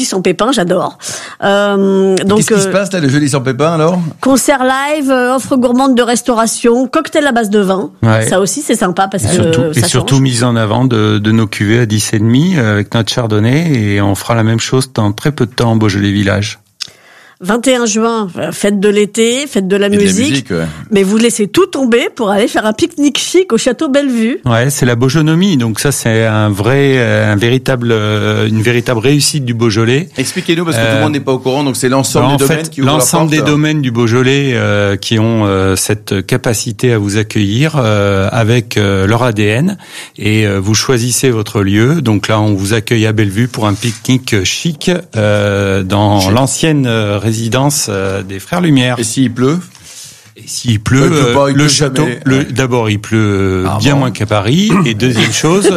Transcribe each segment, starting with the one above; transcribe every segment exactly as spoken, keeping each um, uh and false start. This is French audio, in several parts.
sans pépins, j'adore. Euh, donc, Qu'est-ce qui se passe là, le jeudi sans pépins alors ? Concert live, euh, offre gourmande de restauration, cocktail à base de vin. Ouais. Ça aussi, c'est sympa parce et que surtout, euh, ça et surtout change. mise en avant de, de nos cuvées à dix et demi euh, avec notre chardonnay, et on fera la même chose dans très peu de temps au Beaujolais Village. vingt et un juin, fête de l'été, fête de la Et de la musique. musique, ouais. Mais vous laissez tout tomber pour aller faire un pique-nique chic au château Bellevue. Ouais, c'est la Beaujonomie, donc ça c'est un vrai, un véritable, une véritable réussite du Beaujolais. Expliquez-nous parce que Euh, tout le monde n'est pas au courant, donc c'est l'ensemble Alors, des en domaines fait, qui ouvrent l'ensemble des leurs portes. domaines du Beaujolais euh, qui ont euh, cette capacité à vous accueillir euh, avec euh, leur A D N, et euh, vous choisissez votre lieu. Donc là, on vous accueille à Bellevue pour un pique-nique chic euh, dans Chic. l'ancienne euh, résidence euh, des Frères Lumière. Et s'il pleut ? Et s'il pleut, Il pleut pas, euh, il le pleut château, jamais. le, Ouais. d'abord il pleut euh, Ah bien bon. moins qu'à Paris, et deuxième chose,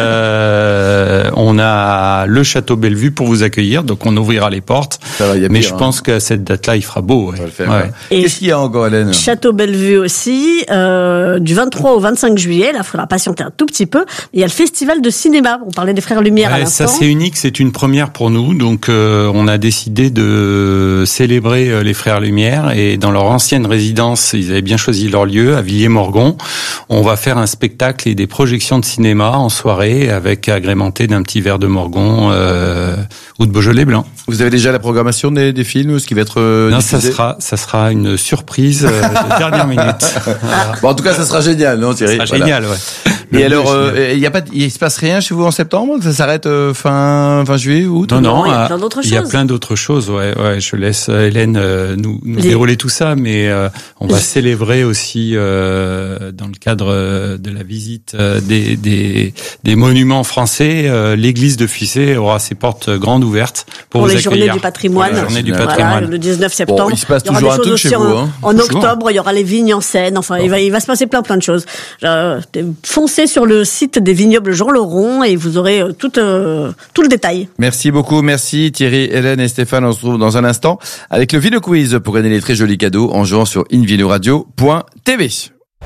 euh, on a le château Bellevue pour vous accueillir, donc on ouvrira les portes. Ça va, il y a Mais pire, je hein. pense qu'à cette date-là, il fera beau. Ouais. On va le faire. Ouais. ouais. Et Qu'est-ce qu'il y a encore, Hélène ? Château Bellevue aussi, euh, du vingt-trois au vingt-cinq juillet, là, il faudra patienter un tout petit peu. Il y a le festival de cinéma, on parlait des Frères Lumière à Ouais, l'instant. ça c'est unique, c'est une première pour nous. Donc euh, on a décidé de célébrer euh, les Frères Lumière, et dans leur ancienne résidence, ils avaient bien choisi leur lieu à Villiers-Morgon. On va faire un spectacle et des projections de cinéma en soirée, avec agrémenté d'un petit verre de Morgon euh, ou de Beaujolais blanc. Vous avez déjà la programmation des, des films ou ce qui va être euh, Non, ça diffusé ? sera ça sera une surprise euh, de dernière minute. Voilà. Bon, en tout cas, ça sera génial, non, Thierry ? Ça sera Voilà. génial, ouais. Le Et lieu alors, est euh, génial. il y a pas, de- il se passe rien chez vous en septembre ? Ça s'arrête euh, fin fin juillet, août ? Non, Non, non, il y a euh, plein d'autres il y a choses. plein d'autres choses. Ouais, ouais. Je laisse euh, Hélène euh, nous, nous Les- dérouler tout ça, mais euh, on va célébrer aussi euh, dans le cadre euh, de la visite euh, des, des des monuments français. euh, L'église de Fuissé aura ses portes grandes ouvertes pour, Pour vous les accueillir. journées du patrimoine. Pour la journée du Voilà, patrimoine. Voilà, le dix-neuf septembre. Bon, il se passe y aura toujours des un truc choses chez aussi vous, en, hein. en Toujours. octobre, il y aura les vignes en scène. Enfin, il va, il va se passer plein, plein de choses. Euh, foncez sur le site des vignobles Jean Laurent et vous aurez euh, tout, euh, tout le détail. Merci beaucoup, merci Thierry, Hélène et Stéphane. On se retrouve dans un instant avec le Vino Quiz pour gagner les très jolis cadeaux en jouant sur invinoradio point t v.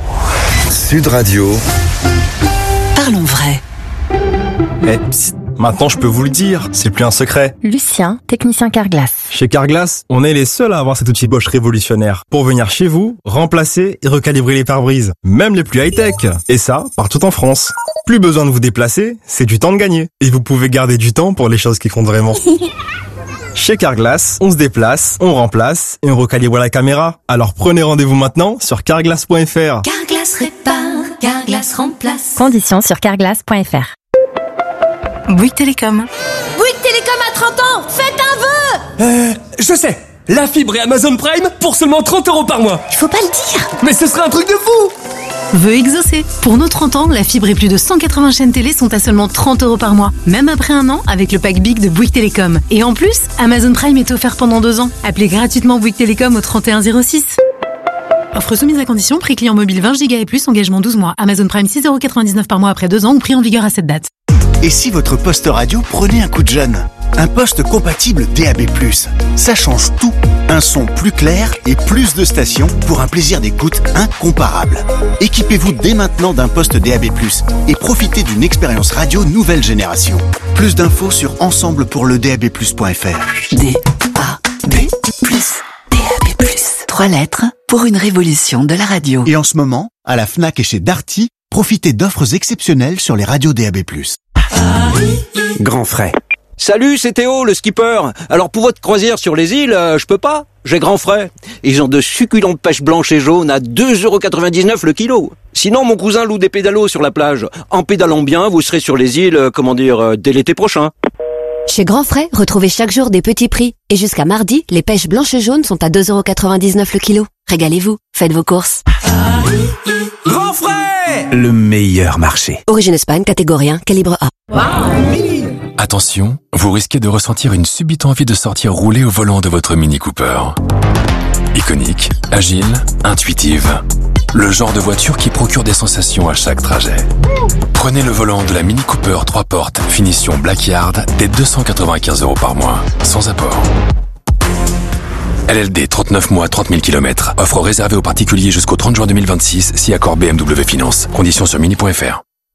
Sud Radio. Parlons vrai. Eh, psst, maintenant je peux vous le dire, c'est plus un secret. Lucien, technicien Carglass. Chez Carglass, on est les seuls à avoir cet outil Bosch révolutionnaire pour venir chez vous, remplacer et recalibrer les pare-brises, même les plus high-tech. Et ça, partout en France. Plus besoin de vous déplacer, c'est du temps de gagner. Et vous pouvez garder du temps pour les choses qui comptent vraiment. Chez Carglass, on se déplace, on remplace et on recalibre la caméra. Alors prenez rendez-vous maintenant sur carglass point f r. Carglass répare, Carglass remplace. Conditions sur carglass point f r. Bouygues Télécom. Bouygues Télécom à trente ans, faites un vœu. Euh, je sais. La fibre et Amazon Prime pour seulement trente euros par mois. Il faut pas le dire. Mais ce serait un truc de fou. Vœu exaucé. Pour nos trente ans, la fibre et plus de cent quatre-vingts chaînes télé sont à seulement trente euros par mois. Même après un an, avec le pack Big de Bouygues Télécom. Et en plus, Amazon Prime est offert pendant deux ans. Appelez gratuitement Bouygues Télécom au trente et un zéro six. Offre soumise à condition, prix client mobile vingt gigas et plus, engagement douze mois. Amazon Prime six euros quatre-vingt-dix-neuf par mois après deux ans ou prix en vigueur à cette date. Et si votre poste radio prenait un coup de jeune ? Un poste compatible D A B plus. Ça change tout. Un son plus clair et plus de stations pour un plaisir d'écoute incomparable. Équipez-vous dès maintenant d'un poste D A B plus et profitez d'une expérience radio nouvelle génération. Plus d'infos sur ensemble pour le D A B plus point f r. D A B plus. D A B plus. Trois lettres pour une révolution de la radio. Et en ce moment, à la Fnac et chez Darty, profitez d'offres exceptionnelles sur les radios D A B plus. Grand frais. Salut, c'est Théo, le skipper. Alors pour votre croisière sur les îles, euh, je peux pas. J'ai grand frais. Ils ont de succulentes pêches blanches et jaunes à deux euros quatre-vingt-dix-neuf le kilo. Sinon, mon cousin loue des pédalos sur la plage. En pédalant bien, vous serez sur les îles, euh, comment dire, euh, dès l'été prochain. Chez Grand Frais, retrouvez chaque jour des petits prix. Et jusqu'à mardi, les pêches blanches et jaunes sont à deux euros quatre-vingt-dix-neuf le kilo. Régalez-vous, faites vos courses. Grand frais. Le meilleur marché. Origine Espagne, catégorie un, calibre A. Attention, vous risquez de ressentir une subite envie de sortir rouler au volant de votre Mini Cooper. Iconique, agile, intuitive. Le genre de voiture qui procure des sensations à chaque trajet. Prenez le volant de la Mini Cooper trois portes, finition Blackyard, dès deux cent quatre-vingt-quinze euros par mois, sans apport. L L D, trente-neuf mois, trente mille kilomètres. Offre réservée aux particuliers jusqu'au trente juin deux mille vingt-six, si accord B M W Finance. Conditions sur mini point f r.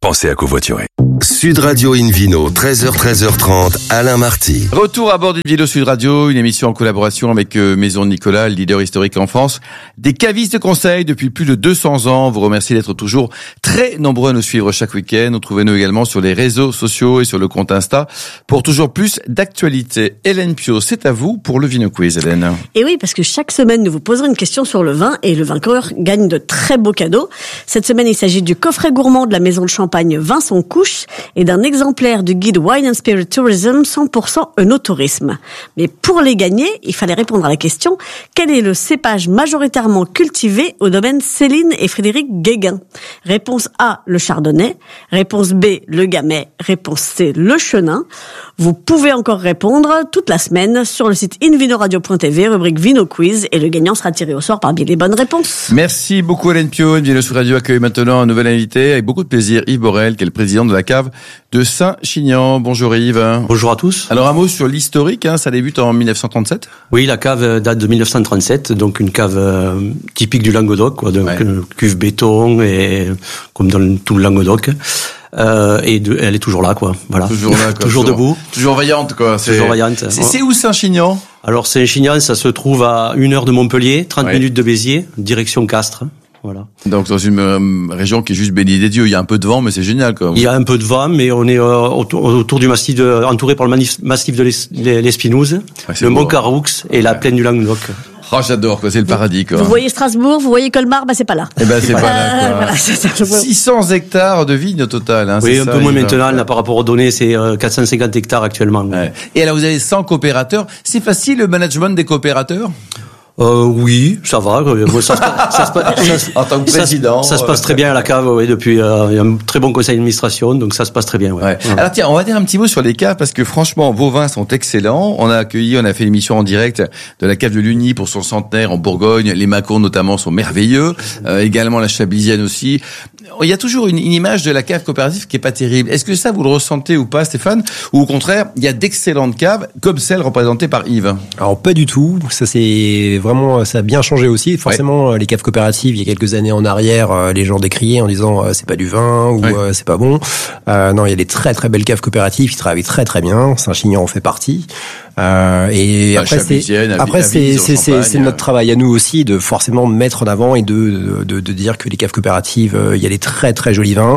pensez à covoiturer. Sud Radio Invino, treize heures treize heures trente, Alain Marty. Retour à bord d'Invino Sud Radio, une émission en collaboration avec Maison Nicolas, le leader historique en France. Des cavistes de conseil depuis plus de deux cents ans. Vous remercie d'être toujours très nombreux à nous suivre chaque week-end. Retrouvez-nous également sur les réseaux sociaux et sur le compte Insta pour toujours plus d'actualité. Hélène Pio, c'est à vous pour le Vino Quiz, Hélène. Et oui, parce que chaque semaine, nous vous poserons une question sur le vin et le vainqueur gagne de très beaux cadeaux. Cette semaine, il s'agit du coffret gourmand de la maison de champagne Vincent Couche et d'un exemplaire du guide Wine and Spirit Tourism cent pour cent œnotourisme. Mais pour les gagner, il fallait répondre à la question: quel est le cépage majoritairement cultivé au domaine Céline et Frédéric Guéguin? Réponse A, le chardonnay. Réponse B, le gamay. Réponse C, le chenin. Vous pouvez encore répondre toute la semaine sur le site invinoradio point t v, rubrique Vino Quiz, et le gagnant sera tiré au sort parmi les bonnes réponses. Merci beaucoup Hélène Pio. Invino Sud Radio accueille maintenant un nouvel invité avec beaucoup de plaisir, Yves Borel, qui est le président de la cave de Saint-Chinian. Bonjour Yves. Bonjour à tous. Alors un mot sur l'historique, hein, ça débute en mille neuf cent trente-sept. Oui, la cave date de mille neuf cent trente-sept, donc une cave euh, typique du Languedoc, quoi, donc ouais. Une cuve béton et comme dans tout le Languedoc. Euh, et de, elle est toujours là, quoi. Voilà. Toujours là, quoi. toujours, toujours debout. Toujours vaillante, quoi. C'est... Toujours vaillante. C'est, c'est où Saint-Chinian? Alors Saint-Chinian, ça se trouve à une heure de Montpellier, trente ouais. minutes de Béziers, direction Castres. Voilà. Donc dans une euh, région qui est juste bénie des dieux, il y a un peu de vent, mais c'est génial, quoi. Il y a un peu de vent, mais on est euh, autour, autour du massif, de, entouré par le manif, massif de l'Es, l'Espinouse, ouais, le beau, Mont Caroux et ouais. la plaine du Languedoc. Oh, j'adore, quoi. C'est le paradis, quoi. Vous voyez Strasbourg, vous voyez Colmar, bah c'est pas là. Eh ben c'est pas là, quoi. Euh, voilà, c'est ça. six cents hectares de vignes au total, hein. Oui, c'est un ça, peu moins il maintenant, là, par rapport aux données, c'est euh, quatre cent cinquante hectares actuellement. Ouais. Et alors vous avez cent coopérateurs. C'est facile le management des coopérateurs? Euh, oui, ça va. Moi, ça, se, ça, se, ça, se, en tant que président, ça, ça se passe très bien à la cave. Oui, depuis euh, il y a un très bon conseil d'administration, donc ça se passe très bien. Ouais. Ouais. Ouais. Alors tiens, on va dire un petit mot sur les caves parce que franchement, vos vins sont excellents. On a accueilli, on a fait l'émission en direct de la cave de Lugny pour son centenaire en Bourgogne. Les Macons notamment sont merveilleux. Euh, également la Chablisienne aussi. Il y a toujours une, une image de la cave coopérative qui est pas terrible. Est-ce que ça vous le ressentez ou pas, Stéphane? Ou au contraire, il y a d'excellentes caves comme celle représentée par Yves? Alors pas du tout. Ça c'est vraiment, ça a bien changé aussi. Forcément, ouais. Les caves coopératives, il y a quelques années en arrière, les gens décriaient en disant c'est pas du vin ou ouais. c'est pas bon. Euh, non, il y a des très très belles caves coopératives qui travaillent très très bien. Saint-Chinian en fait partie. Euh, et bah, après c'est après c'est c'est c'est, c'est notre travail à nous aussi de forcément mettre en avant et de de, de dire que les caves coopératives, il y a des très très jolis vins.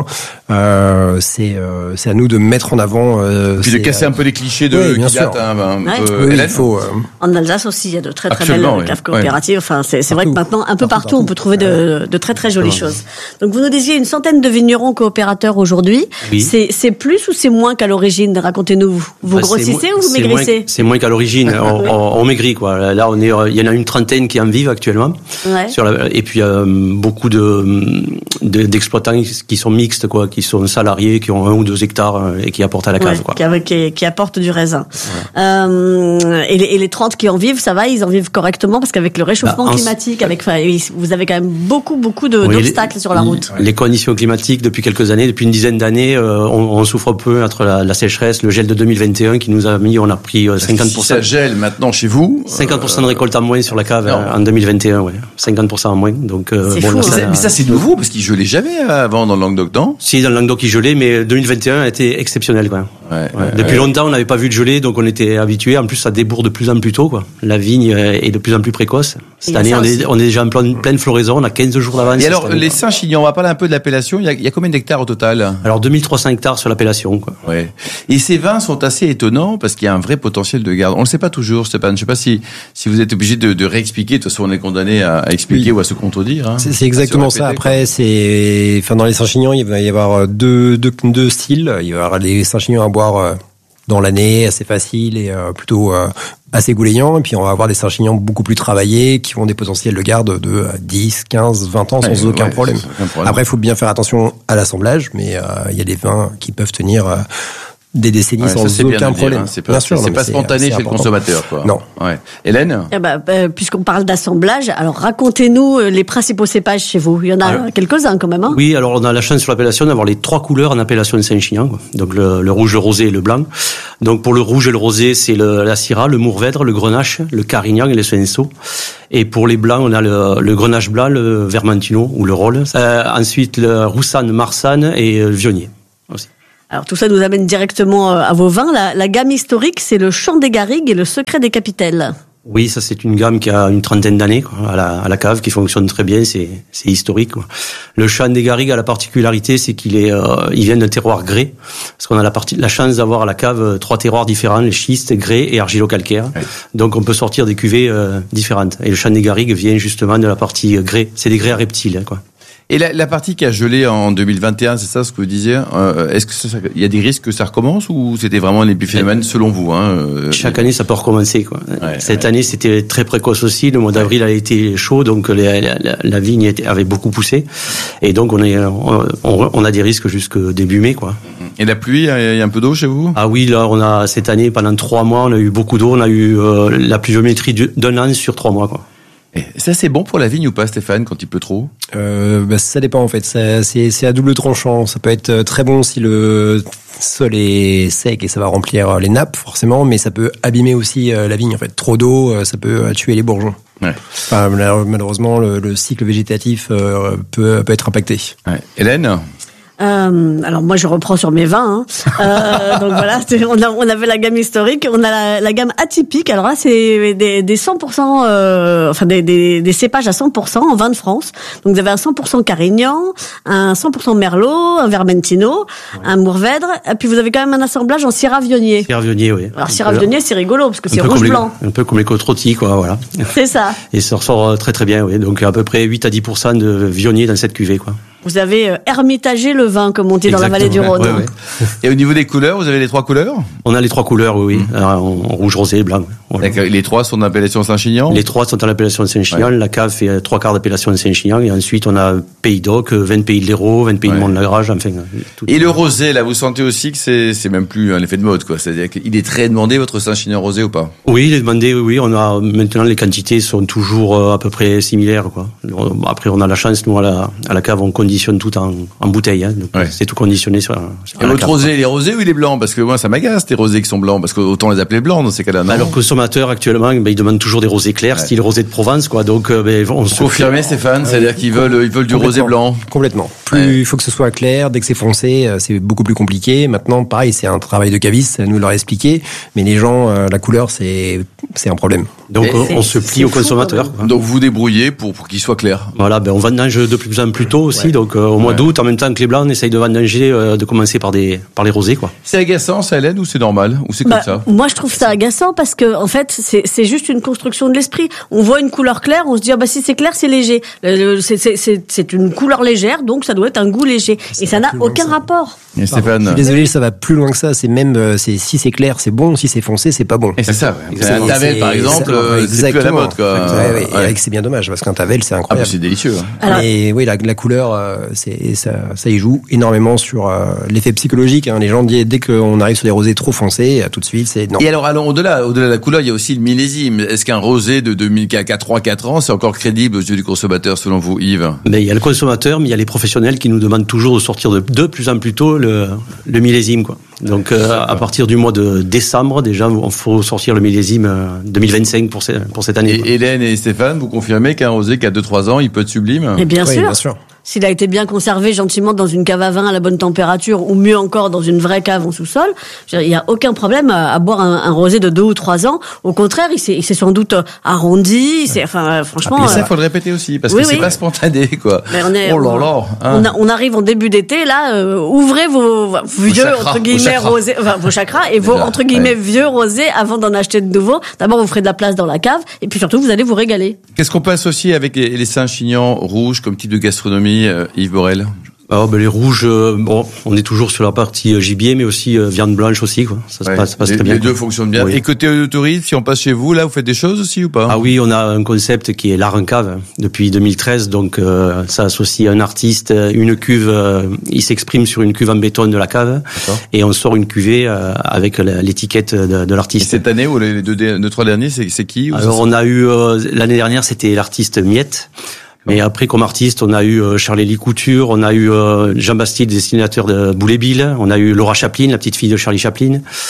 Euh, c'est euh, c'est à nous de mettre en avant. Euh, Puis de casser un peu les clichés de oui, qui datent un, un ouais. peu. Oui, il faut. Euh... En Alsace aussi, il y a de très très belles oui. caves coopératives. Ouais. Enfin, c'est c'est vrai que maintenant un peu partout, partout, partout. on peut trouver de de très très jolies ouais. choses. Donc vous nous disiez une centaine de vignerons coopérateurs aujourd'hui. Oui. C'est c'est plus ou c'est moins qu'à l'origine? Racontez-nous. Vous, vous bah, grossissez ou vous maigrissez? C'est moins qu'à l'origine. on, on, on maigrit, quoi. Là, on est, il y en a une trentaine qui en vivent actuellement. Ouais. Sur la, et puis, euh, beaucoup de, de, d'exploitants qui sont mixtes, quoi, qui sont salariés, qui ont un ou deux hectares et qui apportent à la cave, ouais, quoi. Qui, qui, qui apportent du raisin. Ouais. Euh, et, les, et les trente qui en vivent, ça va, ils en vivent correctement parce qu'avec le réchauffement bah, climatique, avec, enfin, vous avez quand même beaucoup, beaucoup de, oui, d'obstacles les, sur la route. Les conditions climatiques, depuis quelques années, depuis une dizaine d'années, euh, on, on souffre un peu entre la, la sécheresse, le gel de deux mille vingt et un qui nous a mis, on a pris euh, cinquante pour cent. Si ça gèle maintenant chez vous. cinquante pour cent de récolte en moins sur la cave non. en deux mille vingt et un, ouais. cinquante pour cent en moins. Donc, euh, c'est bon, fou, là, ça, mais ça, c'est nouveau parce qu'il gelait jamais avant dans le Languedoc, non? Si, dans le Languedoc, il gelait, mais deux mille vingt et un a été exceptionnel, quoi. Ouais, ouais, Depuis ouais. longtemps, on n'avait pas vu de gelée, donc on était habitués. En plus, ça débourre de plus en plus tôt, quoi. La vigne est de plus en plus précoce. Cette année, on est, on est déjà en pleine, pleine floraison, on a quinze jours d'avance. Et alors, année, les Saint-Chinian, on va parler un peu de l'appellation. Il y a, il y a combien d'hectares au total? Alors, deux mille trois cents hectares sur l'appellation, quoi. Ouais. Et ces vins sont assez étonnants parce qu'il y a un vrai potentiel de garde. On le sait pas toujours, Stéphane. Je sais pas si, si vous êtes obligé de, de réexpliquer. De toute façon, on est condamné à, à expliquer oui. ou à se contredire, hein. C'est, c'est exactement ça. Après, c'est, enfin, dans les Saint-Chinian, il va y avoir deux, deux, deux styles. Il va y avoir les Saint-Chinian à boire dans l'année, assez facile et euh, plutôt euh, assez goulayant. Et puis on va avoir des Saint-Chinian beaucoup plus travaillés qui ont des potentiels de garde de dix, quinze, vingt ans sans ouais, aucun, ouais, problème. aucun problème. Après, il faut bien faire attention à l'assemblage, mais il euh, y a des vins qui peuvent tenir euh, des décennies ouais, sans aucun problème. Hein, c'est pas, bien sûr, c'est non, pas spontané c'est, chez c'est le consommateur, quoi. Non. Ouais. Hélène? Eh ben, euh, puisqu'on parle d'assemblage, alors racontez-nous les principaux cépages chez vous. Il y en a alors, quelques-uns quand même, hein? Oui, alors on a la chance sur l'appellation d'avoir les trois couleurs en appellation de Saint-Chinian, quoi. Donc le, le rouge, le rosé et le blanc. Donc pour le rouge et le rosé, c'est le, la Syrah, le Mourvèdre, le Grenache, le Carignan et le Cinsault. Et pour les blancs, on a le, le Grenache blanc, le Vermentino ou le Rolle. Euh, ensuite le Roussanne, Marsanne et le Vionnier. Alors tout ça nous amène directement à vos vins. La, la gamme historique, c'est le Chant des Garrigues et le Secret des Capitelles. Oui, ça c'est une gamme qui a une trentaine d'années quoi, à, la, à la cave, qui fonctionne très bien, c'est, c'est historique. Quoi. Le Chant des Garrigues a la particularité, c'est qu'il est, euh, il vient d'un terroir grès, parce qu'on a la, partie, la chance d'avoir à la cave euh, trois terroirs différents, les schistes, grès et argilo-calcaire. Oui. Donc on peut sortir des cuvées euh, différentes. Et le Chant des Garrigues vient justement de la partie grès, c'est des grès à reptiles. Quoi. Et la, la partie qui a gelé en deux mille vingt et un, c'est ça ce que vous disiez euh, Est-ce que ça, ça, il y a des risques que ça recommence ou c'était vraiment un épiphénomène selon vous hein, euh, Chaque année, ça peut recommencer. Quoi. Ouais, Cette ouais. année, c'était très précoce aussi. Le mois d'avril a été chaud, donc la, la, la vigne était, avait beaucoup poussé. Et donc, on, est, on, on a des risques jusque début mai. Quoi. Et la pluie, il y a un peu d'eau chez vous ? Ah oui, là, on a cette année, pendant trois mois, on a eu beaucoup d'eau. On a eu euh, la pluviométrie d'un an sur trois mois. Quoi. Et ça, c'est bon pour la vigne ou pas, Stéphane, quand il pleut trop ? euh, bah, Ça dépend, en fait. Ça, c'est, c'est à double tranchant. Ça peut être très bon si le sol est sec et ça va remplir les nappes, forcément, mais ça peut abîmer aussi la vigne. En fait, trop d'eau, ça peut tuer les bourgeons. Ouais. Enfin, malheureusement, le, le cycle végétatif peut, peut être impacté. Ouais. Hélène ? Euh, alors moi je reprends sur mes vins. Hein. Euh, donc voilà, on, a, on avait la gamme historique, on a la, la gamme atypique. Alors là c'est des, des cent pour cent, euh, enfin des, des, des cépages à cent pour cent en vin de France. Donc vous avez un cent pour cent Carignan, un cent pour cent Merlot, un Vermentino, ouais. un Mourvèdre, et puis vous avez quand même un assemblage en Syrah Viognier. Syrah Viognier, oui. Alors Syrah Viognier c'est rigolo parce que c'est rouge blanc. Les, un peu comme les côtes rôties, quoi, voilà. C'est ça. Et ça ressort très très bien, oui. Donc à peu près huit à dix pour cent de Viognier dans cette cuvée, quoi. Vous avez ermitagé le vin, comme on dit dans la vallée du Rhône. Ouais, ouais. Et au niveau des couleurs, vous avez les trois couleurs ? On a les trois couleurs, oui, oui. Mmh. Alors, en rouge, rosé, blanc. Voilà. Les trois sont d'appellation Saint-Chinian ? Les trois sont à l'appellation Saint-Chinian. Ouais. La cave fait trois quarts d'appellation Saint-Chinian. Et ensuite, on a Pays d'Oc, vingt pays de l'Hérault, vingt pays ouais. de Mont-de-la-Grage, enfin. Tout et le rosé, là, vous sentez aussi que c'est, c'est même plus un effet de mode, quoi. C'est-à-dire qu'il est très demandé, votre Saint-Chinian rosé ou pas ? Oui, il est demandé, oui. On a, maintenant, les quantités sont toujours à peu près similaires, quoi. Après, on a la chance, nous, à la, à la cave, on conditionne tout en, en bouteille, hein. Donc, ouais. c'est tout conditionné sur, sur et votre rosé, il est rosé ou il est blanc? Parce que moi, ça m'agace, les rosés qui sont blancs, parce qu'autant les appeler blancs dans ces cas-là, non? Alors, consommateurs, actuellement, ben, ils demandent toujours des rosés clairs, ouais. style rosé de Provence, quoi. Donc, ben, on se confirmez, Stéphane? Ouais. C'est-à-dire qu'ils veulent, ils veulent du rosé blanc? Complètement. Plus, ouais. il faut que ce soit clair. Dès que c'est foncé, c'est beaucoup plus compliqué. Maintenant, pareil, c'est un travail de caviste, ça nous l'a expliqué. Mais les gens, la couleur, c'est, c'est un problème. Donc, on, on se plie aux consommateurs. Donc, vous vous débrouillez pour, pour qu'il soit clair. Voilà, ben, on vendange de plus en plus tôt aussi. Ouais. Donc, euh, au mois ouais. d'août, en même temps que les blancs, on essaye de vendanger, euh, de commencer par des, par les rosés, quoi. C'est agaçant, ça, Hélène, ou c'est normal? Ou c'est bah, comme ça? Moi, je trouve ça agaçant parce que, en fait, c'est, c'est juste une construction de l'esprit. On voit une couleur claire, on se dit, ah bah, si c'est clair, c'est léger. Le, c'est, c'est, c'est, c'est une couleur légère, donc ça doit être un goût léger. Ça Et ça n'a aucun rapport. Et Stéphane. Je suis désolé, ça va plus loin que ça. C'est même, c'est, si c'est clair, c'est bon, si c'est foncé, c'est pas bon. Et c'est ça, ouais. C'est un Tavel, par exemple, c'est plus à la mode, quoi. Ouais, ouais. Ouais. Et c'est bien dommage, parce qu'un Tavel, c'est incroyable. Ah, bah, c'est délicieux. Hein. Alors, mais oui, la, la couleur, euh, c'est, ça, ça y joue énormément sur euh, l'effet psychologique. Hein. Les gens disent, dès qu'on arrive sur des rosés trop foncés, tout de suite, c'est non. Et alors, allons au-delà, au-delà de la couleur, il y a aussi le millésime. Est-ce qu'un rosé de deux mille, qui a trois quatre ans, c'est encore crédible aux yeux du consommateur, selon vous, Yves? Mais il y a le consommateur, mais il y a les professionnels qui nous demandent toujours de sortir de, de plus en plus tôt le, le millésime, quoi. Donc, euh, à partir du mois de décembre, déjà, il faut sortir le millésime euh, deux mille vingt-cinq pour, ce, pour cette année. Et Hélène et Stéphane, vous confirmez qu'un rosé qui a deux trois ans, il peut être sublime? Et bien oui, sûr. Bien sûr. S'il a été bien conservé gentiment dans une cave à vin à la bonne température, ou mieux encore dans une vraie cave en sous-sol, il n'y a aucun problème à, à boire un, un rosé de deux ou trois ans. Au contraire, il s'est, il s'est sans doute arrondi. C'est, enfin, franchement. Ah, mais ça, il faut le répéter aussi, parce oui, que oui. c'est pas spontané, quoi. Mais on est, oh là là. Hein. On, a, on arrive en début d'été, là. Euh, ouvrez vos, vos vieux chakras, entre guillemets rosés, enfin vos chakras et vos Déjà, entre guillemets ouais. vieux rosés avant d'en acheter de nouveaux. D'abord, vous ferez de la place dans la cave, et puis surtout, vous allez vous régaler. Qu'est-ce qu'on peut associer avec les, les Saint-Chinian rouges comme type de gastronomie, euh, Yves Borel? Alors, ben, les rouges, euh, bon, on est toujours sur la partie euh, gibier, mais aussi euh, viande blanche aussi, quoi. Ça se ouais, passe, ça passe les, très bien. Les deux fonctionnent bien. Oui. Et côté tourisme, si on passe chez vous, là, vous faites des choses aussi ou pas? Ah oui, on a un concept qui est l'art en cave depuis deux mille treize, donc euh, ça associe un artiste, une cuve, euh, il s'exprime sur une cuve en béton de la cave, D'accord. et on sort une cuvée euh, avec la, l'étiquette de, de l'artiste. Et cette année ou les deux, deux trois derniers, c'est, c'est qui? Alors on a eu euh, l'année dernière, c'était l'artiste Miette. Mais après, comme artiste, on a eu euh, Charlélie Couture, on a eu euh, Jean Bastide, dessinateur de Boulet Bill, on a eu Laura Chaplin, la petite fille de Charlie Chaplin,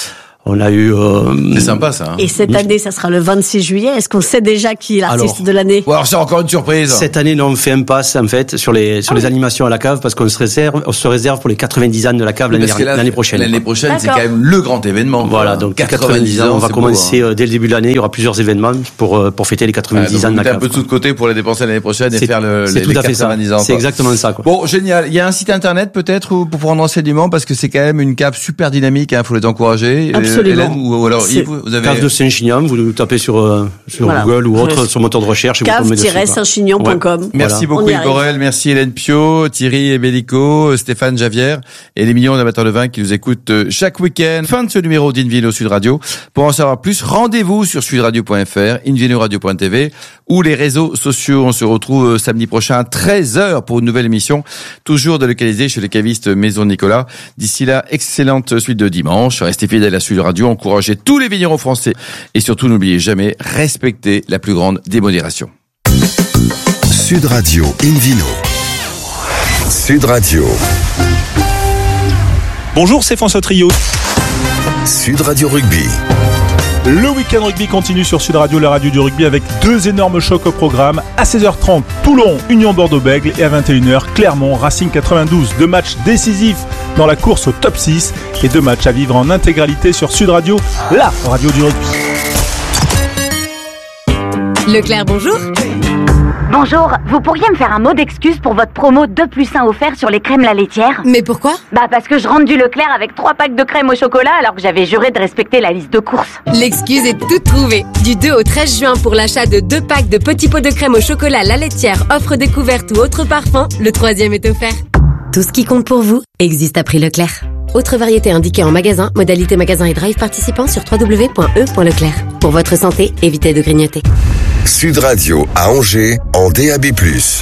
On a eu. Euh, c'est sympa ça. Hein. Et cette année, ça sera le vingt-six juillet. Est-ce qu'on sait déjà qui est l'artiste alors, de l'année? Ou alors c'est encore une surprise. Cette année, non, on fait un pass en fait sur les sur ah, les animations à la cave parce qu'on se réserve, on se réserve pour les quatre-vingt-dix ans de la cave l'année, là, l'année prochaine. L'année prochaine, D'accord. c'est quand même le grand événement. Voilà, donc quatre-vingt-dix ans, on va commencer beau, hein. dès le début de l'année. Il y aura plusieurs événements pour pour fêter les quatre-vingt-dix ah, ans de la cave. Un peu de sous de côté pour les dépenser l'année prochaine et c'est, faire le, les, les quatre-vingt-dix ans. C'est exactement ça. Quoi. Bon, génial. Il y a un site internet peut-être pour prendre renseignement parce que c'est quand même une cave super dynamique. Il hein, faut les encourager. Absolument. Hélène, ou alors Yves, vous avez cave de Saint-Chinian. Vous tapez sur euh, sur voilà. Google ou autre sur moteur de recherche. cave tiret saint chinian point com. Ouais. Merci voilà. beaucoup Yves Borel, merci Hélène Pio, Thierry Bellico, Stéphane Javière et les millions d'amateurs de vin qui nous écoutent chaque week-end. Fin de ce numéro d'Invino Sud Radio. Pour en savoir plus, rendez-vous sur sudradio point f r, invino radio point t v ou les réseaux sociaux. On se retrouve samedi prochain à treize heures pour une nouvelle émission, toujours délocalisée chez le caviste Maison Nicolas. D'ici là, excellente suite de dimanche. Restez fidèles à Sud Radio, encouragez tous les vignerons français et surtout n'oubliez jamais, respectez la plus grande démodération. Sud Radio Invino. Sud Radio. Bonjour, c'est François Trio. Sud Radio Rugby. Le week-end rugby continue sur Sud Radio, la radio du rugby, avec deux énormes chocs au programme. À seize heures trente, Toulon, Union Bordeaux-Bègles, et à vingt et une heures, Clermont, Racing quatre-vingt-douze. Deux matchs décisifs dans la course au top six et deux matchs à vivre en intégralité sur Sud Radio, la radio du rugby. Leclerc, bonjour. Bonjour, vous pourriez me faire un mot d'excuse pour votre promo deux plus un offert sur les crèmes la laitière? Mais pourquoi? Bah parce que je rentre du Leclerc avec trois packs de crème au chocolat alors que j'avais juré de respecter la liste de courses. L'excuse est toute trouvée. Du deux au treize juin pour l'achat de deux packs de petits pots de crème au chocolat la laitière, offre découverte ou autre parfum, le troisième est offert. Tout ce qui compte pour vous existe à prix Leclerc. Autre variété indiquée en magasin, modalité magasin et drive participant sur w w w point e point leclerc. Pour votre santé, évitez de grignoter. Sud Radio à Angers en D A B plus.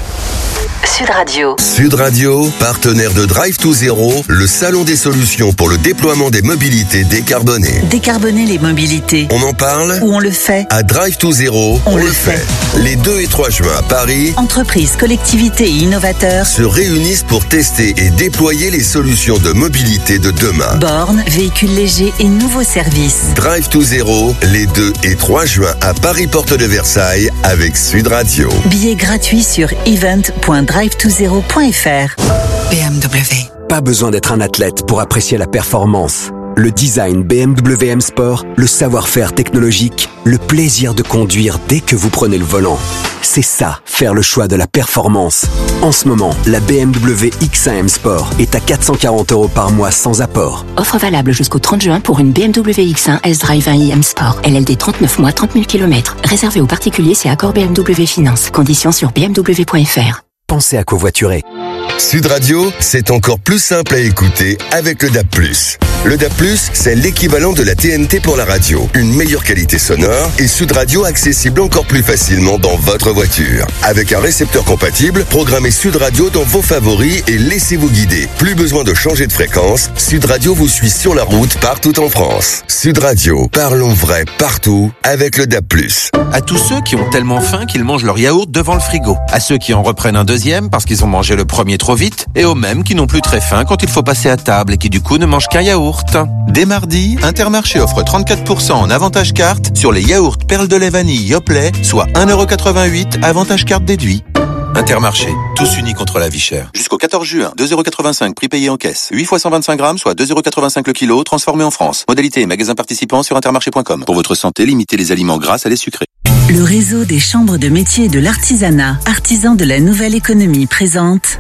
Sud Radio. Sud Radio, partenaire de Drive to Zero, le salon des solutions pour le déploiement des mobilités décarbonées. Décarboner les mobilités. On en parle ou on le fait? À Drive to Zero, on, on le fait. fait. Les deux et trois juin à Paris, entreprises, collectivités et innovateurs se réunissent pour tester et déployer les solutions de mobilité de demain. Bornes, véhicules légers et nouveaux services. Drive to Zero, les deux et trois juin à Paris Porte de Versailles avec Sud Radio. Billets gratuits sur event point drive to zero point f r. B M W. Pas besoin d'être un athlète pour apprécier la performance. Le design B M W M Sport, le savoir-faire technologique, le plaisir de conduire dès que vous prenez le volant. C'est ça, faire le choix de la performance. En ce moment, la B M W X un M Sport est à quatre cent quarante euros par mois sans apport. Offre valable jusqu'au trente juin pour une B M W X un S-Drive un i M Sport. L L D trente-neuf mois, trente mille kilomètres. Réservé aux particuliers, c'est accord B M W Finance. Conditions sur b m w point f r. Pensez à covoiturer. Sud Radio, c'est encore plus simple à écouter avec le D A B plus. Le D A B plus, c'est l'équivalent de la T N T pour la radio. Une meilleure qualité sonore et Sud Radio accessible encore plus facilement dans votre voiture. Avec un récepteur compatible, programmez Sud Radio dans vos favoris et laissez-vous guider. Plus besoin de changer de fréquence, Sud Radio vous suit sur la route partout en France. Sud Radio, parlons vrai partout avec le D A B plus. À tous ceux qui ont tellement faim qu'ils mangent leur yaourt devant le frigo. À ceux qui en reprennent un deuxième parce qu'ils ont mangé le premier trop vite. Et aux mêmes qui n'ont plus très faim quand il faut passer à table et qui du coup ne mangent qu'un yaourt. Dès mardi, Intermarché offre trente-quatre pour cent en avantage carte sur les yaourts perles de lait vanille Yoplait, soit un euro quatre-vingt-huit, avantage carte déduit. Intermarché, tous unis contre la vie chère. Jusqu'au quatorze juin, deux euros quatre-vingt-cinq prix payé en caisse. huit fois cent vingt-cinq grammes, soit deux euros quatre-vingt-cinq le kilo, transformé en France. Modalité et magasin participant sur intermarché point com. Pour votre santé, limitez les aliments gras à les sucrés. Le réseau des chambres de métiers et de l'artisanat, artisans de la nouvelle économie, présente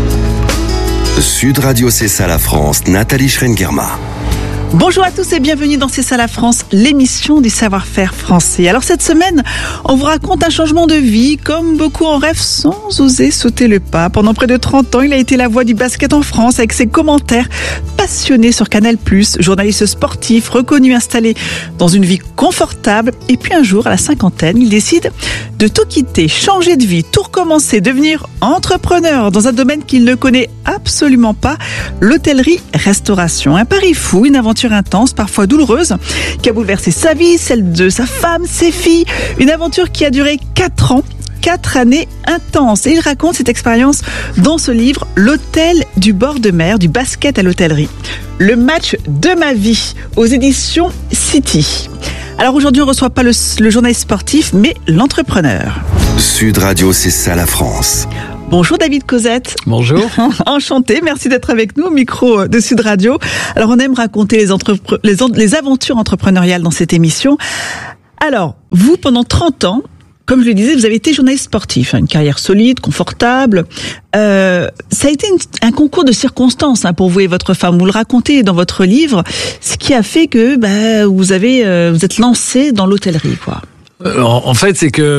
Sud Radio, c'est ça la France, Nathalie Schrengerma. Bonjour à tous et bienvenue dans C'est ça la France, l'émission du savoir-faire français. Alors cette semaine, on vous raconte un changement de vie, comme beaucoup en rêvent sans oser sauter le pas. Pendant près de trente ans, il a été la voix du basket en France avec ses commentaires passionnés sur Canal plus, journaliste sportif, reconnu, installé dans une vie confortable. Et puis un jour, à la cinquantaine, il décide de tout quitter, changer de vie, tout recommencer, devenir entrepreneur dans un domaine qu'il ne connaît absolument pas, l'hôtellerie-restauration. Un pari fou, une aventure intense, parfois douloureuse, qui a bouleversé sa vie, celle de sa femme, ses filles. Une aventure qui a duré quatre ans. quatre années intenses. Et il raconte cette expérience dans ce livre, L'hôtel du bord de mer, du basket à l'hôtellerie. Le match de ma vie, aux éditions City. Alors aujourd'hui, on ne reçoit pas le, le journaliste sportif, mais l'entrepreneur. Sud Radio, c'est ça la France. Bonjour David Cosette. Bonjour. Enchanté, merci d'être avec nous au micro de Sud Radio. Alors on aime raconter les, entrepre- les, en- les aventures entrepreneuriales dans cette émission. Alors, vous, pendant trente ans, comme je le disais, vous avez été journaliste sportif, hein, une carrière solide, confortable. Euh, ça a été une, un concours de circonstances hein, pour vous et votre femme. Vous le racontez dans votre livre, ce qui a fait que bah, vous avez, euh, vous êtes lancé dans l'hôtellerie, quoi. Alors, en fait, c'est que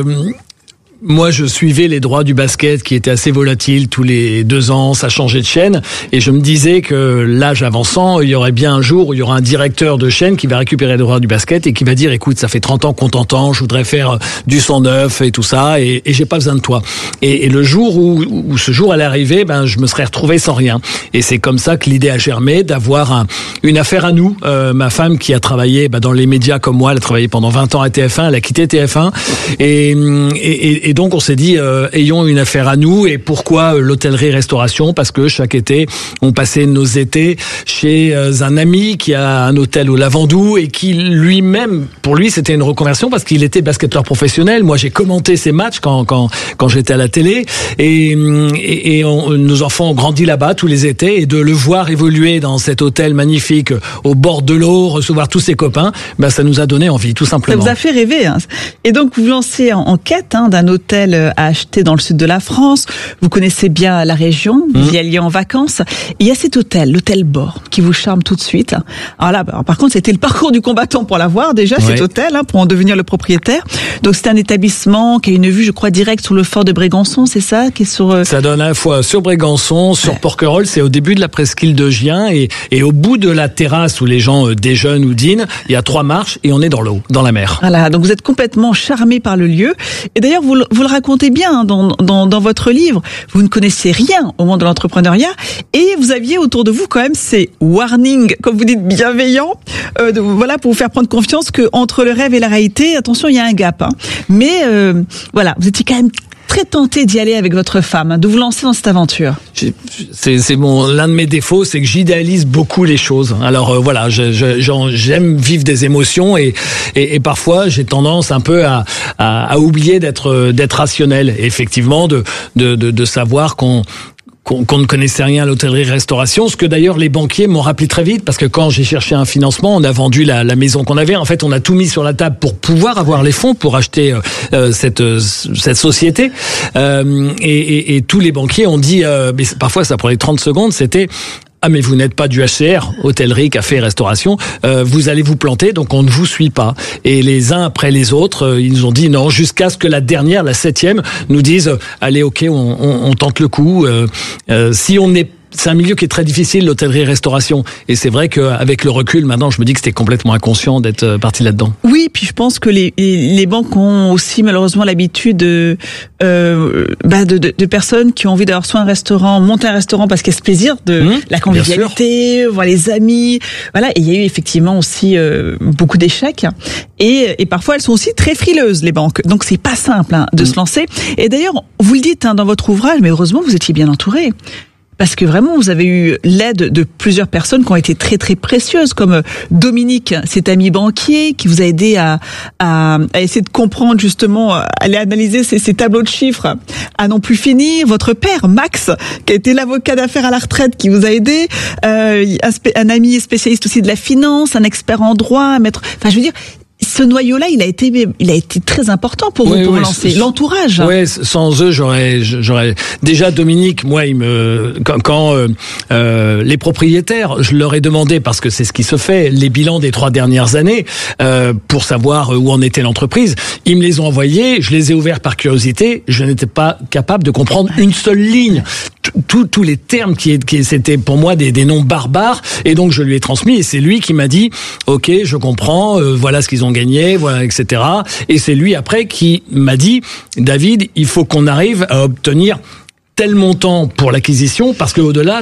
moi, je suivais les droits du basket qui étaient assez volatiles tous les deux ans, ça changeait de chaîne, et je me disais que l'âge avançant, il y aurait bien un jour où il y aura un directeur de chaîne qui va récupérer les droits du basket et qui va dire, écoute, ça fait trente ans qu'on t'entend, je voudrais faire du sang neuf et tout ça, et, et j'ai pas besoin de toi. Et, et le jour où, où ce jour allait arriver, ben, je me serais retrouvé sans rien. Et c'est comme ça que l'idée a germé d'avoir un, une affaire à nous. Euh, ma femme qui a travaillé ben, dans les médias comme moi, elle a travaillé pendant vingt ans à T F un, elle a quitté T F un, et, et, et donc on s'est dit, euh, ayons une affaire à nous. Et pourquoi euh, l'hôtellerie-restauration? Parce que chaque été, on passait nos étés chez euh, un ami qui a un hôtel au Lavandou et qui lui-même, pour lui, c'était une reconversion parce qu'il était basketteur professionnel. Moi, j'ai commenté ses matchs quand quand quand j'étais à la télé, et et, et on, nos enfants ont grandi là-bas tous les étés, et de le voir évoluer dans cet hôtel magnifique au bord de l'eau, recevoir tous ses copains, ben ça nous a donné envie, tout simplement. Ça vous a fait rêver, hein. Et donc vous vous lancez en, en quête hein, d'un hôtel à acheter dans le sud de la France. Vous connaissez bien la région, vous y alliez en vacances. Et il y a cet hôtel, l'hôtel Bord, qui vous charme tout de suite. Alors là, alors par contre, c'était le parcours du combattant pour l'avoir déjà, ouais. Cet hôtel, hein, pour en devenir le propriétaire. Donc c'est un établissement qui a une vue, je crois, directe sur le fort de Brégançon, c'est ça, qui est sur. Euh... Ça donne à la fois sur Brégançon, sur ouais. Porquerolles, c'est au début de la presqu'île de Gien, et, et au bout de la terrasse où les gens déjeunent ou dînent, il y a trois marches et on est dans l'eau, dans la mer. Voilà, donc vous êtes complètement charmé par le lieu. Et d'ailleurs, vous, vous le racontez bien dans, dans, dans votre livre, vous ne connaissez rien au monde de l'entrepreneuriat et vous aviez autour de vous quand même ces warnings, comme vous dites, bienveillants, euh, de, voilà, pour vous faire prendre confiance que entre le rêve et la réalité, attention, il y a un gap. Hein. Mais euh, voilà, vous étiez quand même très tenté d'y aller avec votre femme, hein, de vous lancer dans cette aventure. C'est, c'est bon, l'un de mes défauts, c'est que j'idéalise beaucoup les choses. Alors euh, voilà, je, je, j'aime vivre des émotions et, et, et parfois j'ai tendance un peu à, à, à oublier d'être, d'être rationnel. Et effectivement, de, de, de, de savoir qu'on Qu'on, qu'on ne connaissait rien à l'hôtellerie-restauration, ce que d'ailleurs les banquiers m'ont rappelé très vite, parce que quand j'ai cherché un financement, on a vendu la, la maison qu'on avait. En fait, on a tout mis sur la table pour pouvoir avoir les fonds pour acheter euh, cette euh, cette société. Euh, et, et, et tous les banquiers ont dit, euh, mais parfois ça prenait trente secondes, c'était ah mais vous n'êtes pas du H C R, hôtellerie, café, restauration, euh, vous allez vous planter, donc on ne vous suit pas. Et les uns après les autres, euh, ils nous ont dit non, jusqu'à ce que la dernière, la septième, nous dise euh, allez ok, on, on, on tente le coup. Euh, euh, si on n'est C'est un milieu qui est très difficile, l'hôtellerie-restauration. Et c'est vrai qu'avec le recul, maintenant, je me dis que c'était complètement inconscient d'être parti là-dedans. Oui, puis je pense que les, les banques ont aussi malheureusement l'habitude de, euh, bah de, de, de personnes qui ont envie d'avoir soit un restaurant, monter un restaurant parce qu'il y a ce plaisir de mmh, la convivialité, voir les amis. Voilà, et il y a eu effectivement aussi euh, beaucoup d'échecs. Et, et parfois, elles sont aussi très frileuses, les banques. Donc, c'est pas simple hein, de mmh. se lancer. Et d'ailleurs, vous le dites hein, dans votre ouvrage, mais heureusement, vous étiez bien entouré. Parce que vraiment, vous avez eu l'aide de plusieurs personnes qui ont été très très précieuses, comme Dominique, cet ami banquier, qui vous a aidé à, à, à essayer de comprendre justement, à aller analyser ces, ces tableaux de chiffres, à non plus finir. Votre père, Max, qui a été l'avocat d'affaires à la retraite, qui vous a aidé, euh, un, un ami spécialiste aussi de la finance, un expert en droit, un maître. Enfin, je veux dire. Ce noyau-là, il a été, il a été très important pour vous oui, pour oui, lancer. L'entourage. Oui, sans eux, j'aurais, j'aurais déjà Dominique. Moi, il me quand, quand euh, euh, les propriétaires, je leur ai demandé parce que c'est ce qui se fait, les bilans des trois dernières années euh, pour savoir où en était l'entreprise. Ils me les ont envoyés, je les ai ouverts par curiosité. Je n'étais pas capable de comprendre une seule ligne. Tous les termes qui, qui c'était pour moi des, des noms barbares, et donc je lui ai transmis et c'est lui qui m'a dit ok, je comprends, euh, voilà ce qu'ils ont gagné, voilà, et cetera. Et c'est lui après qui m'a dit David, il faut qu'on arrive à obtenir tel montant pour l'acquisition parce que au-delà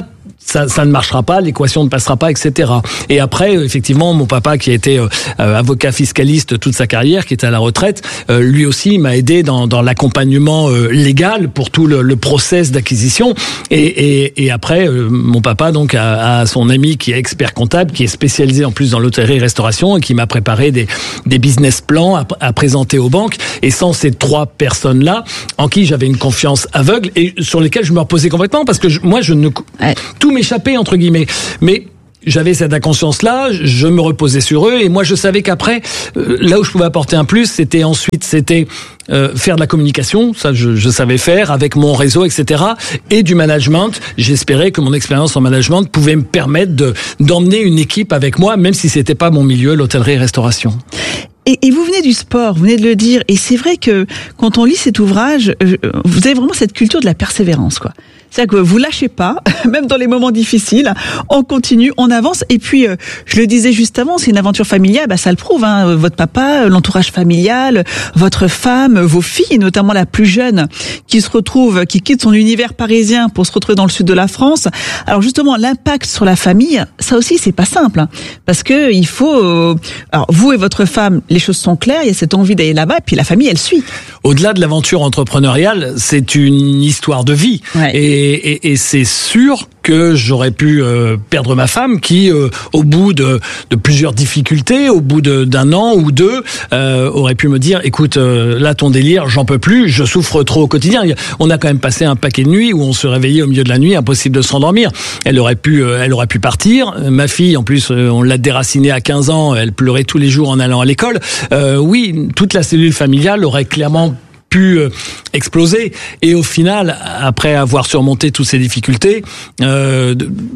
ça, ça ne marchera pas, l'équation ne passera pas, et cetera. Et après, effectivement, mon papa qui a été euh, avocat fiscaliste toute sa carrière, qui était à la retraite, euh, lui aussi m'a aidé dans, dans l'accompagnement euh, légal pour tout le, le process d'acquisition. Et, et, et après, euh, mon papa donc a, a son ami qui est expert comptable, qui est spécialisé en plus dans l'hôtellerie-restauration et qui m'a préparé des, des business plans à, à présenter aux banques. Et sans ces trois personnes-là, en qui j'avais une confiance aveugle et sur lesquelles je me reposais complètement, parce que je, moi, je ne ouais. tout m'échappait entre guillemets. Mais j'avais cette inconscience-là, je me reposais sur eux et moi je savais qu'après, euh, là où je pouvais apporter un plus, c'était ensuite, c'était euh, faire de la communication, ça je, je savais faire avec mon réseau, et cetera. Et du management. J'espérais que mon expérience en management pouvait me permettre de d'emmener une équipe avec moi, même si c'était pas mon milieu, l'hôtellerie-restauration. Et, et vous venez du sport, vous venez de le dire, et c'est vrai que quand on lit cet ouvrage, euh, vous avez vraiment cette culture de la persévérance, quoi. C'est-à-dire que vous lâchez pas, même dans les moments difficiles, on continue, on avance. Et puis, euh, je le disais juste avant, c'est une aventure familiale, bah ça le prouve. Hein, votre papa, l'entourage familial, votre femme, vos filles, notamment la plus jeune, qui se retrouve, qui quitte son univers parisien pour se retrouver dans le sud de la France. Alors justement, l'impact sur la famille, ça aussi, c'est pas simple, hein, parce que il faut. Euh, alors vous et votre femme, les choses sont claires, il y a cette envie d'aller là-bas, et puis la famille, elle suit. Au-delà de l'aventure entrepreneuriale, c'est une histoire de vie. Ouais. Et Et, et, et c'est sûr que j'aurais pu euh, perdre ma femme qui, euh, au bout de, de plusieurs difficultés, au bout de, d'un an ou deux, euh, aurait pu me dire, écoute, euh, là ton délire, j'en peux plus, je souffre trop au quotidien. On a quand même passé un paquet de nuits où on se réveillait au milieu de la nuit, impossible de s'endormir. Elle aurait pu, euh, elle aurait pu partir. Ma fille, en plus, euh, on l'a déracinée à quinze ans, elle pleurait tous les jours en allant à l'école. Euh, oui, toute la cellule familiale aurait clairement pu exploser. Et au final, après avoir surmonté toutes ces difficultés, euh,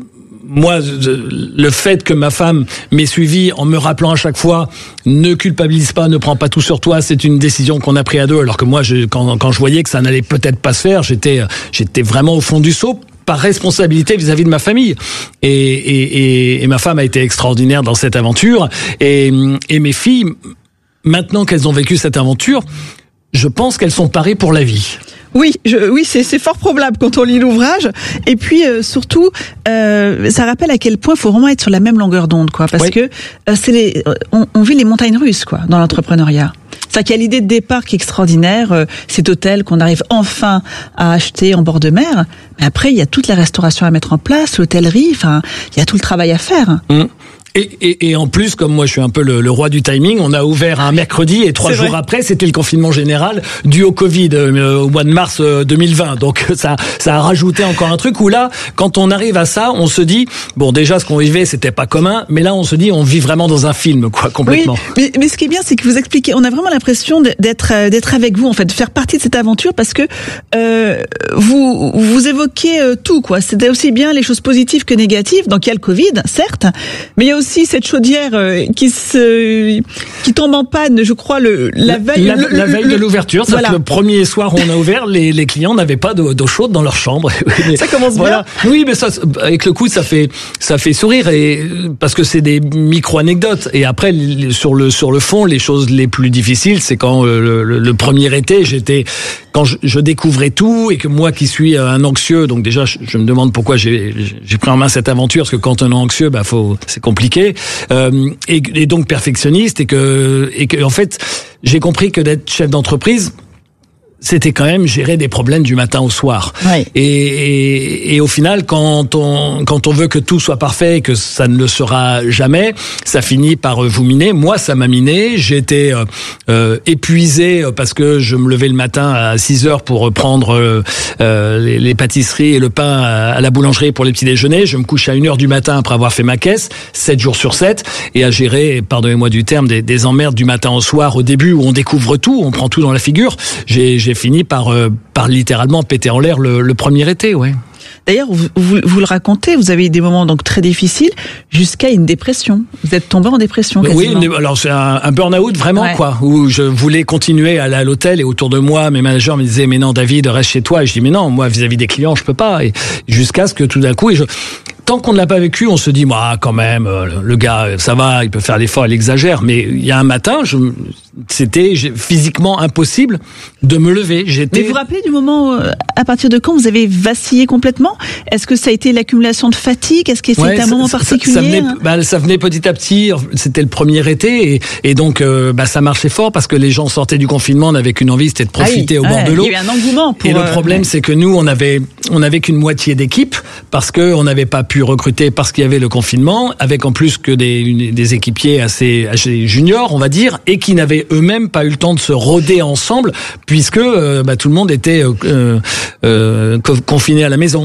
moi, le fait que ma femme m'ait suivi en me rappelant à chaque fois, ne culpabilise pas, ne prends pas tout sur toi, c'est une décision qu'on a prise à deux. Alors que moi, je, quand, quand je voyais que ça n'allait peut-être pas se faire, j'étais, j'étais vraiment au fond du seau, par responsabilité vis-à-vis de ma famille. Et, et, et, et ma femme a été extraordinaire dans cette aventure. Et, et mes filles, maintenant qu'elles ont vécu cette aventure, je pense qu'elles sont parées pour la vie. Oui, je, oui, c'est, c'est fort probable quand on lit l'ouvrage. Et puis euh, surtout, euh, ça rappelle à quel point il faut vraiment être sur la même longueur d'onde, quoi. Parce oui. que euh, c'est les, on, on vit les montagnes russes, quoi, dans l'entrepreneuriat. C'est-à-dire qu'il y a l'idée de départ qui est extraordinaire, euh, cet hôtel qu'on arrive enfin à acheter en bord de mer. Mais après, il y a toute la restauration à mettre en place, l'hôtellerie. Enfin, il y a tout le travail à faire. Mmh. Et, et, et en plus, comme moi je suis un peu le, le roi du timing, on a ouvert un mercredi et trois c'est jours vrai. Après, c'était le confinement général dû au Covid euh, au mois de mars euh, deux mille vingt. Donc ça, ça a rajouté encore un truc où là, quand on arrive à ça, on se dit bon, déjà ce qu'on vivait, c'était pas commun, mais là on se dit on vit vraiment dans un film, quoi, complètement. Oui, mais, mais ce qui est bien, c'est que vous expliquez, on a vraiment l'impression d'être d'être avec vous, en fait, de faire partie de cette aventure, parce que euh, vous vous évoquez euh, tout, quoi. C'était aussi bien les choses positives que négatives. Donc il y a le Covid, certes, mais il y a aussi cette chaudière euh, qui se qui tombe en panne, je crois, le la veille la, le, la veille le, de l'ouverture. C'est voilà. Le premier soir où on a ouvert, les, les clients n'avaient pas d'eau, d'eau chaude dans leur chambre. Ça commence voilà. bien. Oui, mais ça, avec le coup, ça fait ça fait sourire, et parce que c'est des micro anecdotes. Et après, sur le sur le fond, les choses les plus difficiles, c'est quand le, le, le premier été, j'étais quand je, je découvrais tout, et que moi qui suis un anxieux, donc déjà je, je me demande pourquoi j'ai j'ai pris en main cette aventure, parce que quand on est anxieux, bah faut c'est compliqué. Euh, et, et donc perfectionniste, et que et que en fait j'ai compris que d'être chef d'entreprise, c'était quand même gérer des problèmes du matin au soir. Ouais. Et, et, et au final, quand on quand on veut que tout soit parfait et que ça ne le sera jamais, ça finit par vous miner. Moi, ça m'a miné. J'étais euh, euh, épuisé parce que je me levais le matin à six heures pour prendre euh, euh, les, les pâtisseries et le pain à, à la boulangerie pour les petits déjeuners. Je me couche à une heure du matin après avoir fait ma caisse, sept jours sur sept, et à gérer, pardonnez-moi du terme, des, des emmerdes du matin au soir au début où on découvre tout, on prend tout dans la figure. J'ai, j'ai fini par, euh, par littéralement péter en l'air le, le premier été, ouais. D'ailleurs, vous, vous, vous le racontez, vous avez eu des moments donc très difficiles jusqu'à une dépression. Vous êtes tombé en dépression quasiment. Oui, alors c'est un, un burn-out vraiment, ouais. quoi, où je voulais continuer à aller à l'hôtel, et autour de moi, mes managers me disaient mais non David, reste chez toi. Et je dis mais non, moi vis-à-vis des clients, je peux pas. Et jusqu'à ce que tout d'un coup, et je, tant qu'on ne l'a pas vécu, on se dit moi quand même, le gars, ça va, il peut faire l'effort, il exagère. Mais il y a un matin, je c'était physiquement impossible de me lever. J'étais... Mais vous vous rappelez du moment, euh, à partir de quand vous avez vacillé complètement? Est-ce que ça a été l'accumulation de fatigue? Est-ce que c'était ouais, un moment ça, particulier? ça, ça, venait, bah, ça venait petit à petit. C'était le premier été et, et donc euh, bah, ça marchait fort parce que les gens sortaient du confinement, on n'avait qu'une envie, c'était de profiter ah oui, au bord ouais, de l'eau. Il y avait un engouement pour... Et le problème, euh, c'est que nous, on avait, on avait qu'une moitié d'équipe parce que on n'avait pas pu recruter parce qu'il y avait le confinement, avec en plus que des, une, des équipiers assez, assez juniors, on va dire, et qui n'avaient eux-mêmes pas eu le temps de se roder ensemble puisque euh, bah, tout le monde était euh, euh, confiné à la maison.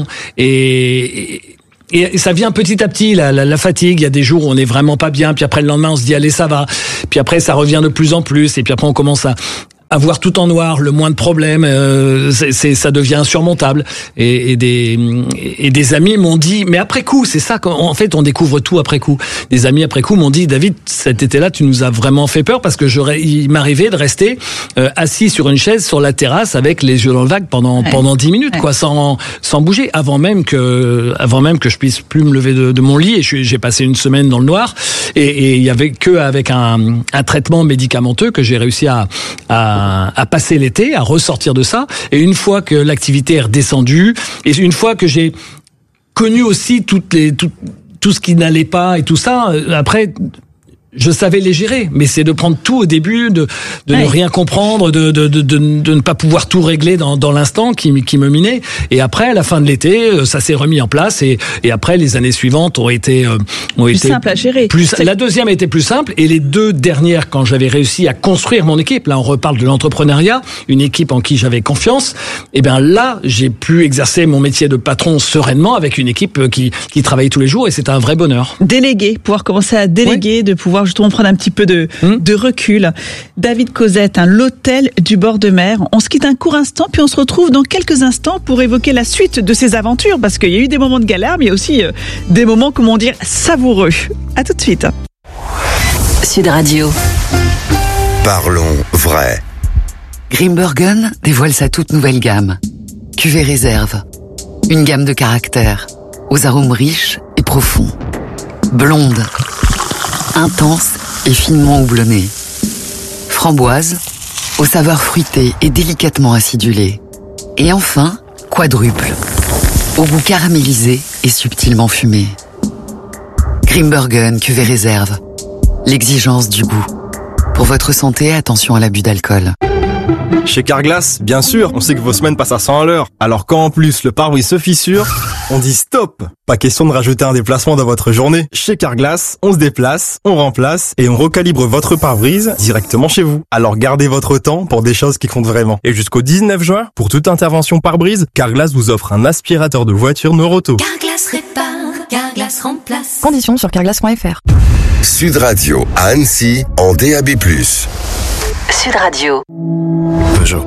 Et, et Et ça vient petit à petit, la, la, la fatigue. Il y a des jours où on est vraiment pas bien, puis après le lendemain on se dit allez ça va, puis après ça revient de plus en plus, et puis après on commence à à voir tout en noir, le moins de problèmes, euh, c'est, c'est, ça devient insurmontable. Et, et des et des amis m'ont dit, mais après coup, c'est ça qu'en fait on découvre tout après coup. Des amis après coup m'ont dit, David, cet été-là, tu nous as vraiment fait peur parce que j'aurais, il m'arrivait de rester euh, assis sur une chaise sur la terrasse avec les yeux dans le vague pendant ouais. pendant dix minutes, ouais. quoi, sans sans bouger, avant même que avant même que je puisse plus me lever de, de mon lit. Et je, j'ai passé une semaine dans le noir. Et il y avait que avec un, un traitement médicamenteux que j'ai réussi à, à à passer l'été, à ressortir de ça. Et une fois que l'activité est redescendue, et une fois que j'ai connu aussi toutes les, tout, tout ce qui n'allait pas et tout ça, après, je savais les gérer, mais c'est de prendre tout au début, de, de ouais. ne rien comprendre, de, de, de, de, de ne pas pouvoir tout régler dans, dans l'instant qui, qui me minait. Et après, à la fin de l'été, ça s'est remis en place. Et, et après, les années suivantes ont été, euh, ont plus été simple à gérer. Plus, la deuxième était plus simple, et les deux dernières, quand j'avais réussi à construire mon équipe, là on reparle de l'entrepreneuriat, une équipe en qui j'avais confiance. Et bien là, j'ai pu exercer mon métier de patron sereinement avec une équipe qui, qui travaille tous les jours, et c'est un vrai bonheur. Déléguer, pouvoir commencer à déléguer, ouais. de pouvoir justement prendre un petit peu de, mmh. de recul. David Cosette, hein, l'hôtel du bord de mer. On se quitte un court instant, puis on se retrouve dans quelques instants pour évoquer la suite de ces aventures, parce qu'il y a eu des moments de galère, mais il y a aussi euh, des moments, comment dire, savoureux. À tout de suite. Sud Radio. Parlons vrai. Grimbergen dévoile sa toute nouvelle gamme. Cuvée réserve. Une gamme de caractères, aux arômes riches et profonds. Blonde, intense et finement houblonnée. Framboise, aux saveurs fruitées et délicatement acidulées. Et enfin, quadruple, au goût caramélisé et subtilement fumé. Grimbergen cuvée réserve. L'exigence du goût. Pour votre santé, attention à l'abus d'alcool. Chez Carglass, bien sûr, on sait que vos semaines passent à cent à l'heure. Alors quand en plus le pare-brise se fissure, on dit stop. Pas question de rajouter un déplacement dans votre journée. Chez Carglass, on se déplace, on remplace et on recalibre votre pare-brise directement chez vous. Alors gardez votre temps pour des choses qui comptent vraiment. Et jusqu'au dix-neuf juin, pour toute intervention pare-brise, Carglass vous offre un aspirateur de voiture Neuroto. Carglass répare, Carglass remplace. Conditions sur carglass point f r. Sud Radio à Annecy en D A B plus. Sud Radio. Peugeot.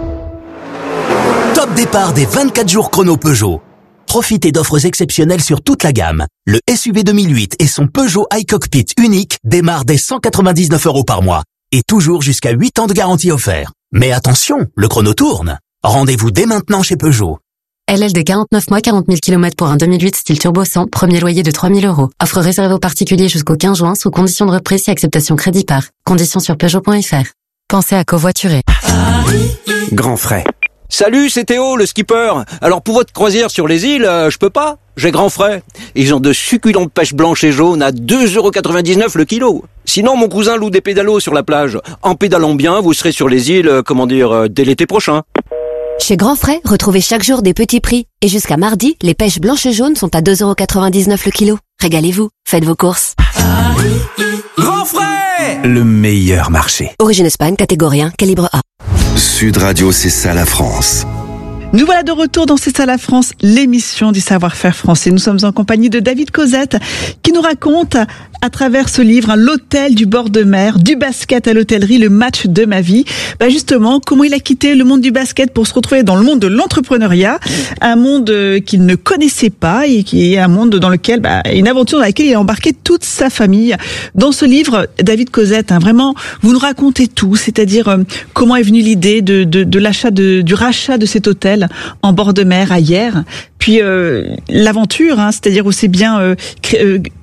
Top départ des vingt-quatre jours chrono Peugeot. Profitez d'offres exceptionnelles sur toute la gamme. Le S U V deux mille huit et son Peugeot iCockpit unique démarrent dès cent quatre-vingt-dix-neuf euros par mois. Et toujours jusqu'à huit ans de garantie offerte. Mais attention, le chrono tourne. Rendez-vous dès maintenant chez Peugeot. L L D quarante-neuf mois, quarante mille kilomètres pour un deux mille huit style turbo cent, premier loyer de trois mille euros. Offre réservée aux particuliers jusqu'au quinze juin sous conditions de reprise et acceptation crédit par. Conditions sur Peugeot point f r. Pensez à covoiturer. Grand frais. Salut, c'est Théo, le skipper. Alors pour votre croisière sur les îles, euh, je peux pas. J'ai grand frais. Ils ont de succulentes pêches blanches et jaunes à deux euros quatre-vingt-dix-neuf le kilo. Sinon, mon cousin loue des pédalos sur la plage. En pédalant bien, vous serez sur les îles, euh, comment dire, euh, dès l'été prochain. Chez Grand Frais, retrouvez chaque jour des petits prix. Et jusqu'à mardi, les pêches blanches et jaunes sont à deux euros quatre-vingt-dix-neuf le kilo. Régalez-vous, faites vos courses. Grand Frais, le meilleur marché. Origine Espagne, catégorie un, calibre A. Sud Radio, c'est ça la France. Nous voilà de retour dans C'est ça la France, l'émission du savoir-faire français. Nous sommes en compagnie de David Cosette qui nous raconte à travers ce livre, l'hôtel du bord de mer, du basket à l'hôtellerie, le match de ma vie. Bah justement, comment il a quitté le monde du basket pour se retrouver dans le monde de l'entrepreneuriat, un monde qu'il ne connaissait pas et qui est un monde dans lequel, bah, une aventure dans laquelle il a embarqué toute sa famille. Dans ce livre, David Cosette, hein, vraiment, vous nous racontez tout, c'est-à-dire euh, comment est venue l'idée de, de, de l'achat, de, du rachat de cet hôtel en bord de mer à Hyères, puis euh, l'aventure, hein, c'est-à-dire aussi bien euh, cré- euh,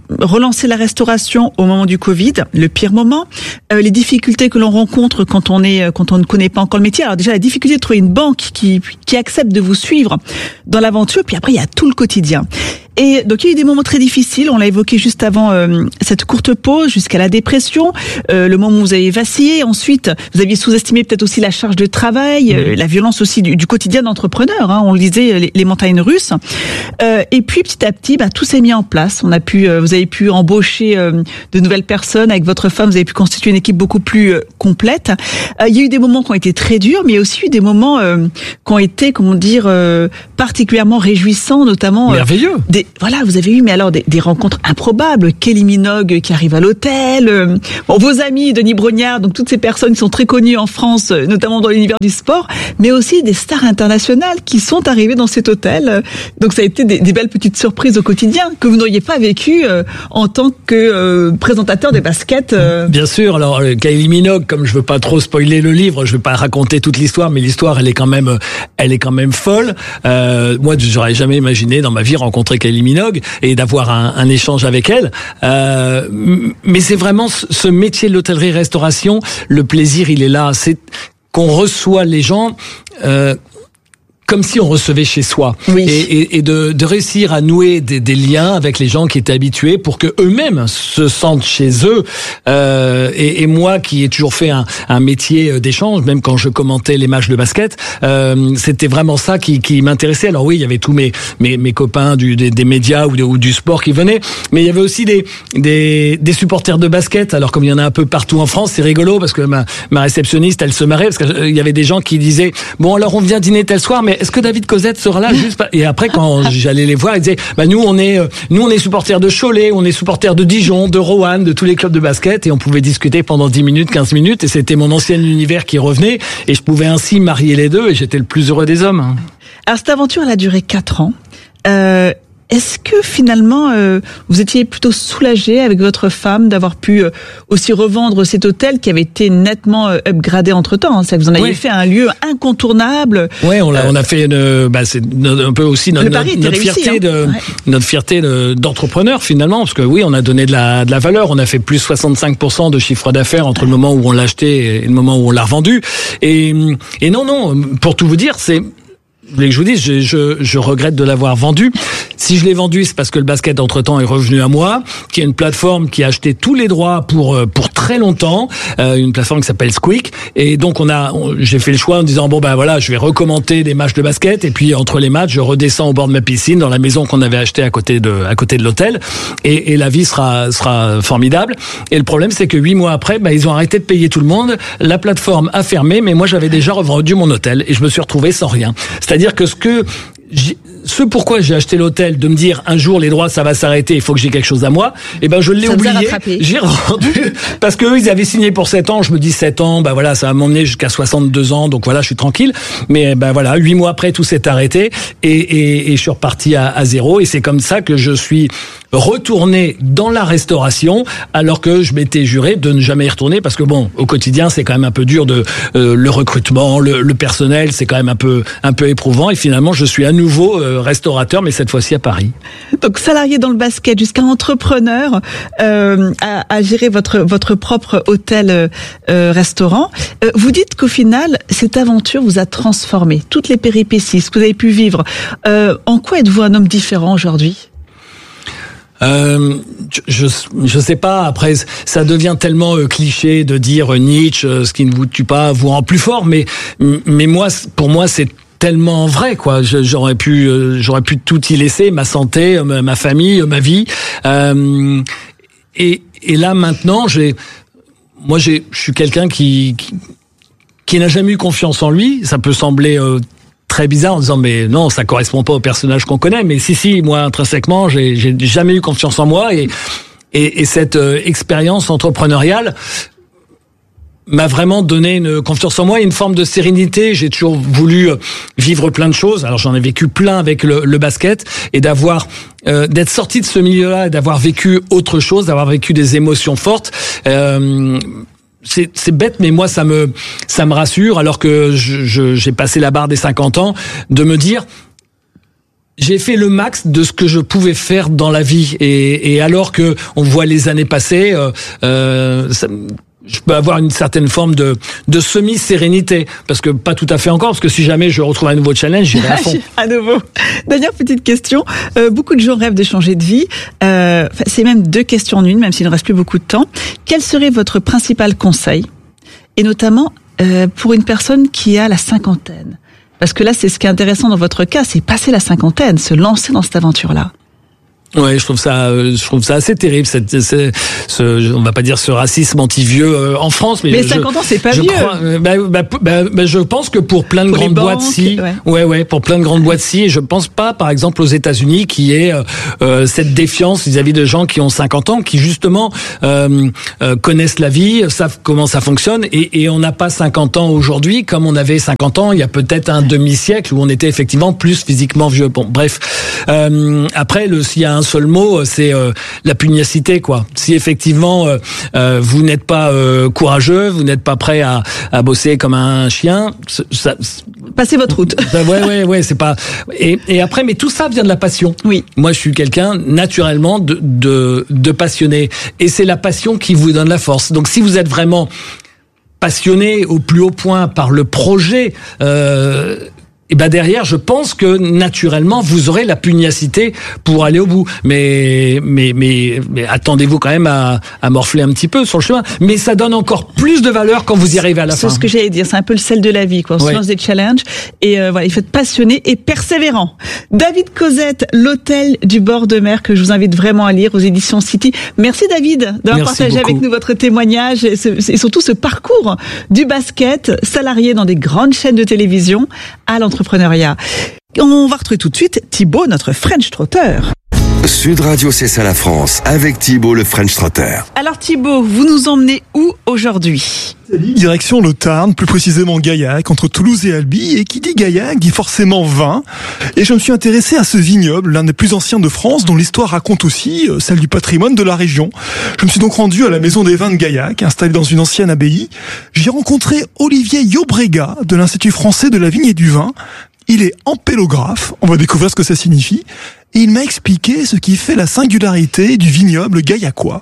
relancer la restauration au moment du Covid, le pire moment, euh, les difficultés que l'on rencontre quand on est, quand on ne connaît pas encore le métier. Alors déjà, la difficulté de trouver une banque qui, qui accepte de vous suivre dans l'aventure, puis après, il y a tout le quotidien. Et donc il y a eu des moments très difficiles, on l'a évoqué juste avant euh, cette courte pause, jusqu'à la dépression, euh, le moment où vous avez vacillé, ensuite vous aviez sous-estimé peut-être aussi la charge de travail, euh, la violence aussi du, du quotidien d'entrepreneur, hein, on le disait, les, les montagnes russes. Euh, et puis petit à petit, bah, tout s'est mis en place, on a pu, euh, vous avez pu embaucher euh, de nouvelles personnes, avec votre femme vous avez pu constituer une équipe beaucoup plus euh, complète. Euh, il y a eu des moments qui ont été très durs, mais il y a aussi eu des moments euh, qui ont été, comment dire, euh, particulièrement réjouissants, notamment... Euh, Merveilleux. Des, voilà, vous avez eu, mais alors, des, des rencontres improbables. Kelly Minogue qui arrive à l'hôtel. Euh, bon, vos amis, Denis Brognard, donc toutes ces personnes qui sont très connues en France, euh, notamment dans l'univers du sport, mais aussi des stars internationales qui sont arrivées dans cet hôtel. Euh, donc ça a été des, des belles petites surprises au quotidien que vous n'auriez pas vécues euh, en tant que euh, présentateur des baskets. Euh. Bien sûr. Alors, euh, Kelly Minogue, comme je veux pas trop spoiler le livre, je vais pas raconter toute l'histoire, mais l'histoire, elle est quand même, elle est quand même folle. Euh, moi, j'aurais jamais imaginé dans ma vie rencontrer Kelly Minogue et d'avoir un, un échange avec elle. Euh, mais c'est vraiment ce métier de l'hôtellerie-restauration, le plaisir, il est là. C'est qu'on reçoit les gens... Euh, comme si on recevait chez soi, oui. et, et, et de, de réussir à nouer des, des liens avec les gens qui étaient habitués pour que eux-mêmes se sentent chez eux. Euh, et, et moi, qui ai toujours fait un, un métier d'échange, même quand je commentais les matchs de basket, euh, c'était vraiment ça qui, qui m'intéressait. Alors oui, il y avait tous mes mes, mes copains du, des, des médias ou, de, ou du sport qui venaient, mais il y avait aussi des, des des supporters de basket. Alors comme il y en a un peu partout en France, c'est rigolo parce que ma, ma réceptionniste, elle se marrait parce qu'il y avait des gens qui disaient bon alors on vient dîner tel soir, mais est-ce que David Cosette sera là juste pas... Et après quand j'allais les voir, ils disaient bah nous on est nous on est supporters de Cholet, on est supporters de Dijon, de Roanne, de tous les clubs de basket et on pouvait discuter pendant dix minutes, quinze minutes et c'était mon ancien univers qui revenait et je pouvais ainsi marier les deux et j'étais le plus heureux des hommes. Alors cette aventure elle a duré quatre ans. Euh Est-ce que finalement euh, vous étiez plutôt soulagé avec votre femme d'avoir pu euh, aussi revendre cet hôtel qui avait été nettement euh, upgradé entre temps, hein, c'est que vous en avez oui. fait un lieu incontournable. Oui, on a euh, on a fait une, bah, c'est un peu aussi notre, notre, notre réussi, fierté hein. de ouais. notre fierté de, d'entrepreneur finalement parce que oui, on a donné de la de la valeur, on a fait plus soixante-cinq pour cent de chiffre d'affaires entre le moment où on l'a acheté et le moment où on l'a revendu et et non non, pour tout vous dire, c'est Vous voulez que je vous dise, je, je, je regrette de l'avoir vendu. Si je l'ai vendu, c'est parce que le basket, entre-temps, est revenu à moi, qui est une plateforme qui a acheté tous les droits pour pour très longtemps, euh, une plateforme qui s'appelle Squeak. Et donc, on a, on, j'ai fait le choix en disant, bon, ben voilà, je vais recommenter des matchs de basket, et puis entre les matchs, je redescends au bord de ma piscine, dans la maison qu'on avait achetée à côté de à côté de l'hôtel, et, et la vie sera sera formidable. Et le problème, c'est que huit mois après, ben, ils ont arrêté de payer tout le monde, la plateforme a fermé, mais moi, j'avais déjà revendu mon hôtel, et je me suis retrouvé sans rien. C'est-à-dire que ce que ce pourquoi j'ai acheté l'hôtel, de me dire un jour les droits ça va s'arrêter, il faut que j'ai quelque chose à moi, et ben je l'ai ça oublié, j'ai rendu parce que eux ils avaient signé pour sept ans, je me dis sept ans, ben voilà, ça va m'emmener jusqu'à soixante-deux ans, donc voilà, je suis tranquille, mais ben voilà, huit mois après tout s'est arrêté et, et, et je suis reparti à, à zéro, et c'est comme ça que je suis retourné dans la restauration alors que je m'étais juré de ne jamais y retourner parce que bon, au quotidien c'est quand même un peu dur de euh, le recrutement, le, le personnel, c'est quand même un peu un peu éprouvant, et finalement je suis à nouveau euh, restaurateur, mais cette fois-ci à Paris. Donc salarié dans le basket jusqu'à entrepreneur, euh, à, à gérer votre votre propre hôtel euh, restaurant. Euh, vous dites qu'au final cette aventure vous a transformé, toutes les péripéties, ce que vous avez pu vivre. Euh, en quoi êtes-vous un homme différent aujourd'hui ? Euh, je je sais pas. Après, ça devient tellement euh, cliché de dire euh, Nietzsche, euh, ce qui ne vous tue pas vous rend plus fort. Mais mais moi, pour moi, c'est tellement vrai, quoi. Je, j'aurais pu euh, j'aurais pu tout y laisser, ma santé, euh, ma famille, euh, ma vie. Euh, et et là maintenant, j'ai moi j'ai je suis quelqu'un qui, qui qui n'a jamais eu confiance en lui. Ça peut sembler euh, très bizarre en disant mais non, ça correspond pas au personnage qu'on connaît, mais si si moi intrinsèquement j'ai j'ai jamais eu confiance en moi, et et, et cette euh, expérience entrepreneuriale m'a vraiment donné une confiance en moi et une forme de sérénité. J'ai toujours voulu vivre plein de choses. Alors j'en ai vécu plein avec le, le basket, et d'avoir euh, d'être sorti de ce milieu-là et d'avoir vécu autre chose, d'avoir vécu des émotions fortes. Euh, C'est, c'est bête, mais moi ça me ça me rassure, alors que je, je, j'ai passé la barre des cinquante ans, de me dire j'ai fait le max de ce que je pouvais faire dans la vie. Et, et alors que on voit les années passées, euh, euh, ça, je peux avoir une certaine forme de, de semi-sérénité. Parce que pas tout à fait encore, parce que si jamais je retrouve un nouveau challenge, j'irai à fond. À nouveau. Dernière petite question. Euh, beaucoup de gens rêvent de changer de vie. Euh, c'est même deux questions en une, même s'il ne reste plus beaucoup de temps. Quel serait votre principal conseil ? Et notamment euh, pour une personne qui a la cinquantaine. Parce que là, c'est ce qui est intéressant dans votre cas, c'est passer la cinquantaine, se lancer dans cette aventure-là. Ouais, je trouve ça, je trouve ça assez terrible. Cette, ce, ce, on va pas dire ce racisme anti-vieux euh, en France, mais, mais je, cinquante ans, c'est pas je vieux. Crois, bah, bah, bah, bah, je pense que pour plein de pour grandes banques, boîtes, si, ouais. ouais, ouais, pour plein de grandes boîtes, si. Et je pense pas, par exemple, aux États-Unis, qui est euh, cette défiance vis-à-vis de gens qui ont cinquante ans, qui justement euh, euh, connaissent la vie, savent comment ça fonctionne, et, et on n'a pas cinquante ans aujourd'hui comme on avait cinquante ans il y a peut-être un demi-siècle où on était effectivement plus physiquement vieux. Bon, bref. Euh, après, le, s'il y a un seul mot, c'est euh, la pugnacité, quoi. Si effectivement euh, euh, vous n'êtes pas euh, courageux, vous n'êtes pas prêt à, à bosser comme un chien, ça, passez votre route. Ça, ouais, ouais, ouais, c'est pas. Et, et après, mais tout ça vient de la passion. Oui. Moi, je suis quelqu'un naturellement de, de, de passionné, et c'est la passion qui vous donne la force. Donc, si vous êtes vraiment passionné au plus haut point par le projet. Euh, Et ben derrière, je pense que naturellement, vous aurez la pugnacité pour aller au bout. Mais mais mais, mais attendez-vous quand même à, à morfler un petit peu sur le chemin. Mais ça donne encore plus de valeur quand vous y arrivez à la fin. C'est ce que j'allais dire. C'est un peu le sel de la vie, quoi. On ouais. se lance des challenges et euh, voilà, il faut être passionné et persévérant. David Cosette, l'hôtel du bord de mer, que je vous invite vraiment à lire aux éditions City. Merci David d'avoir Merci partagé beaucoup. avec nous votre témoignage et, ce, et surtout ce parcours du basket, salarié dans des grandes chaînes de télévision à l'entreprise. Entrepreneuriat. On va retrouver tout de suite Thibaut, notre French Trotter. Sud Radio, c'est ça la France, avec Thibaut, le French Trotter. Alors Thibaut, vous nous emmenez où aujourd'hui ? Direction le Tarn, plus précisément Gaillac, entre Toulouse et Albi. Et qui dit Gaillac dit forcément vin. Et je me suis intéressé à ce vignoble, l'un des plus anciens de France, dont l'histoire raconte aussi euh, celle du patrimoine de la région. Je me suis donc rendu à la maison des vins de Gaillac, installée dans une ancienne abbaye. J'y ai rencontré Olivier Yobrega, de l'Institut français de la vigne et du vin. Il est ampélographe, on va découvrir ce que ça signifie. Et il m'a expliqué ce qui fait la singularité du vignoble gaillacois.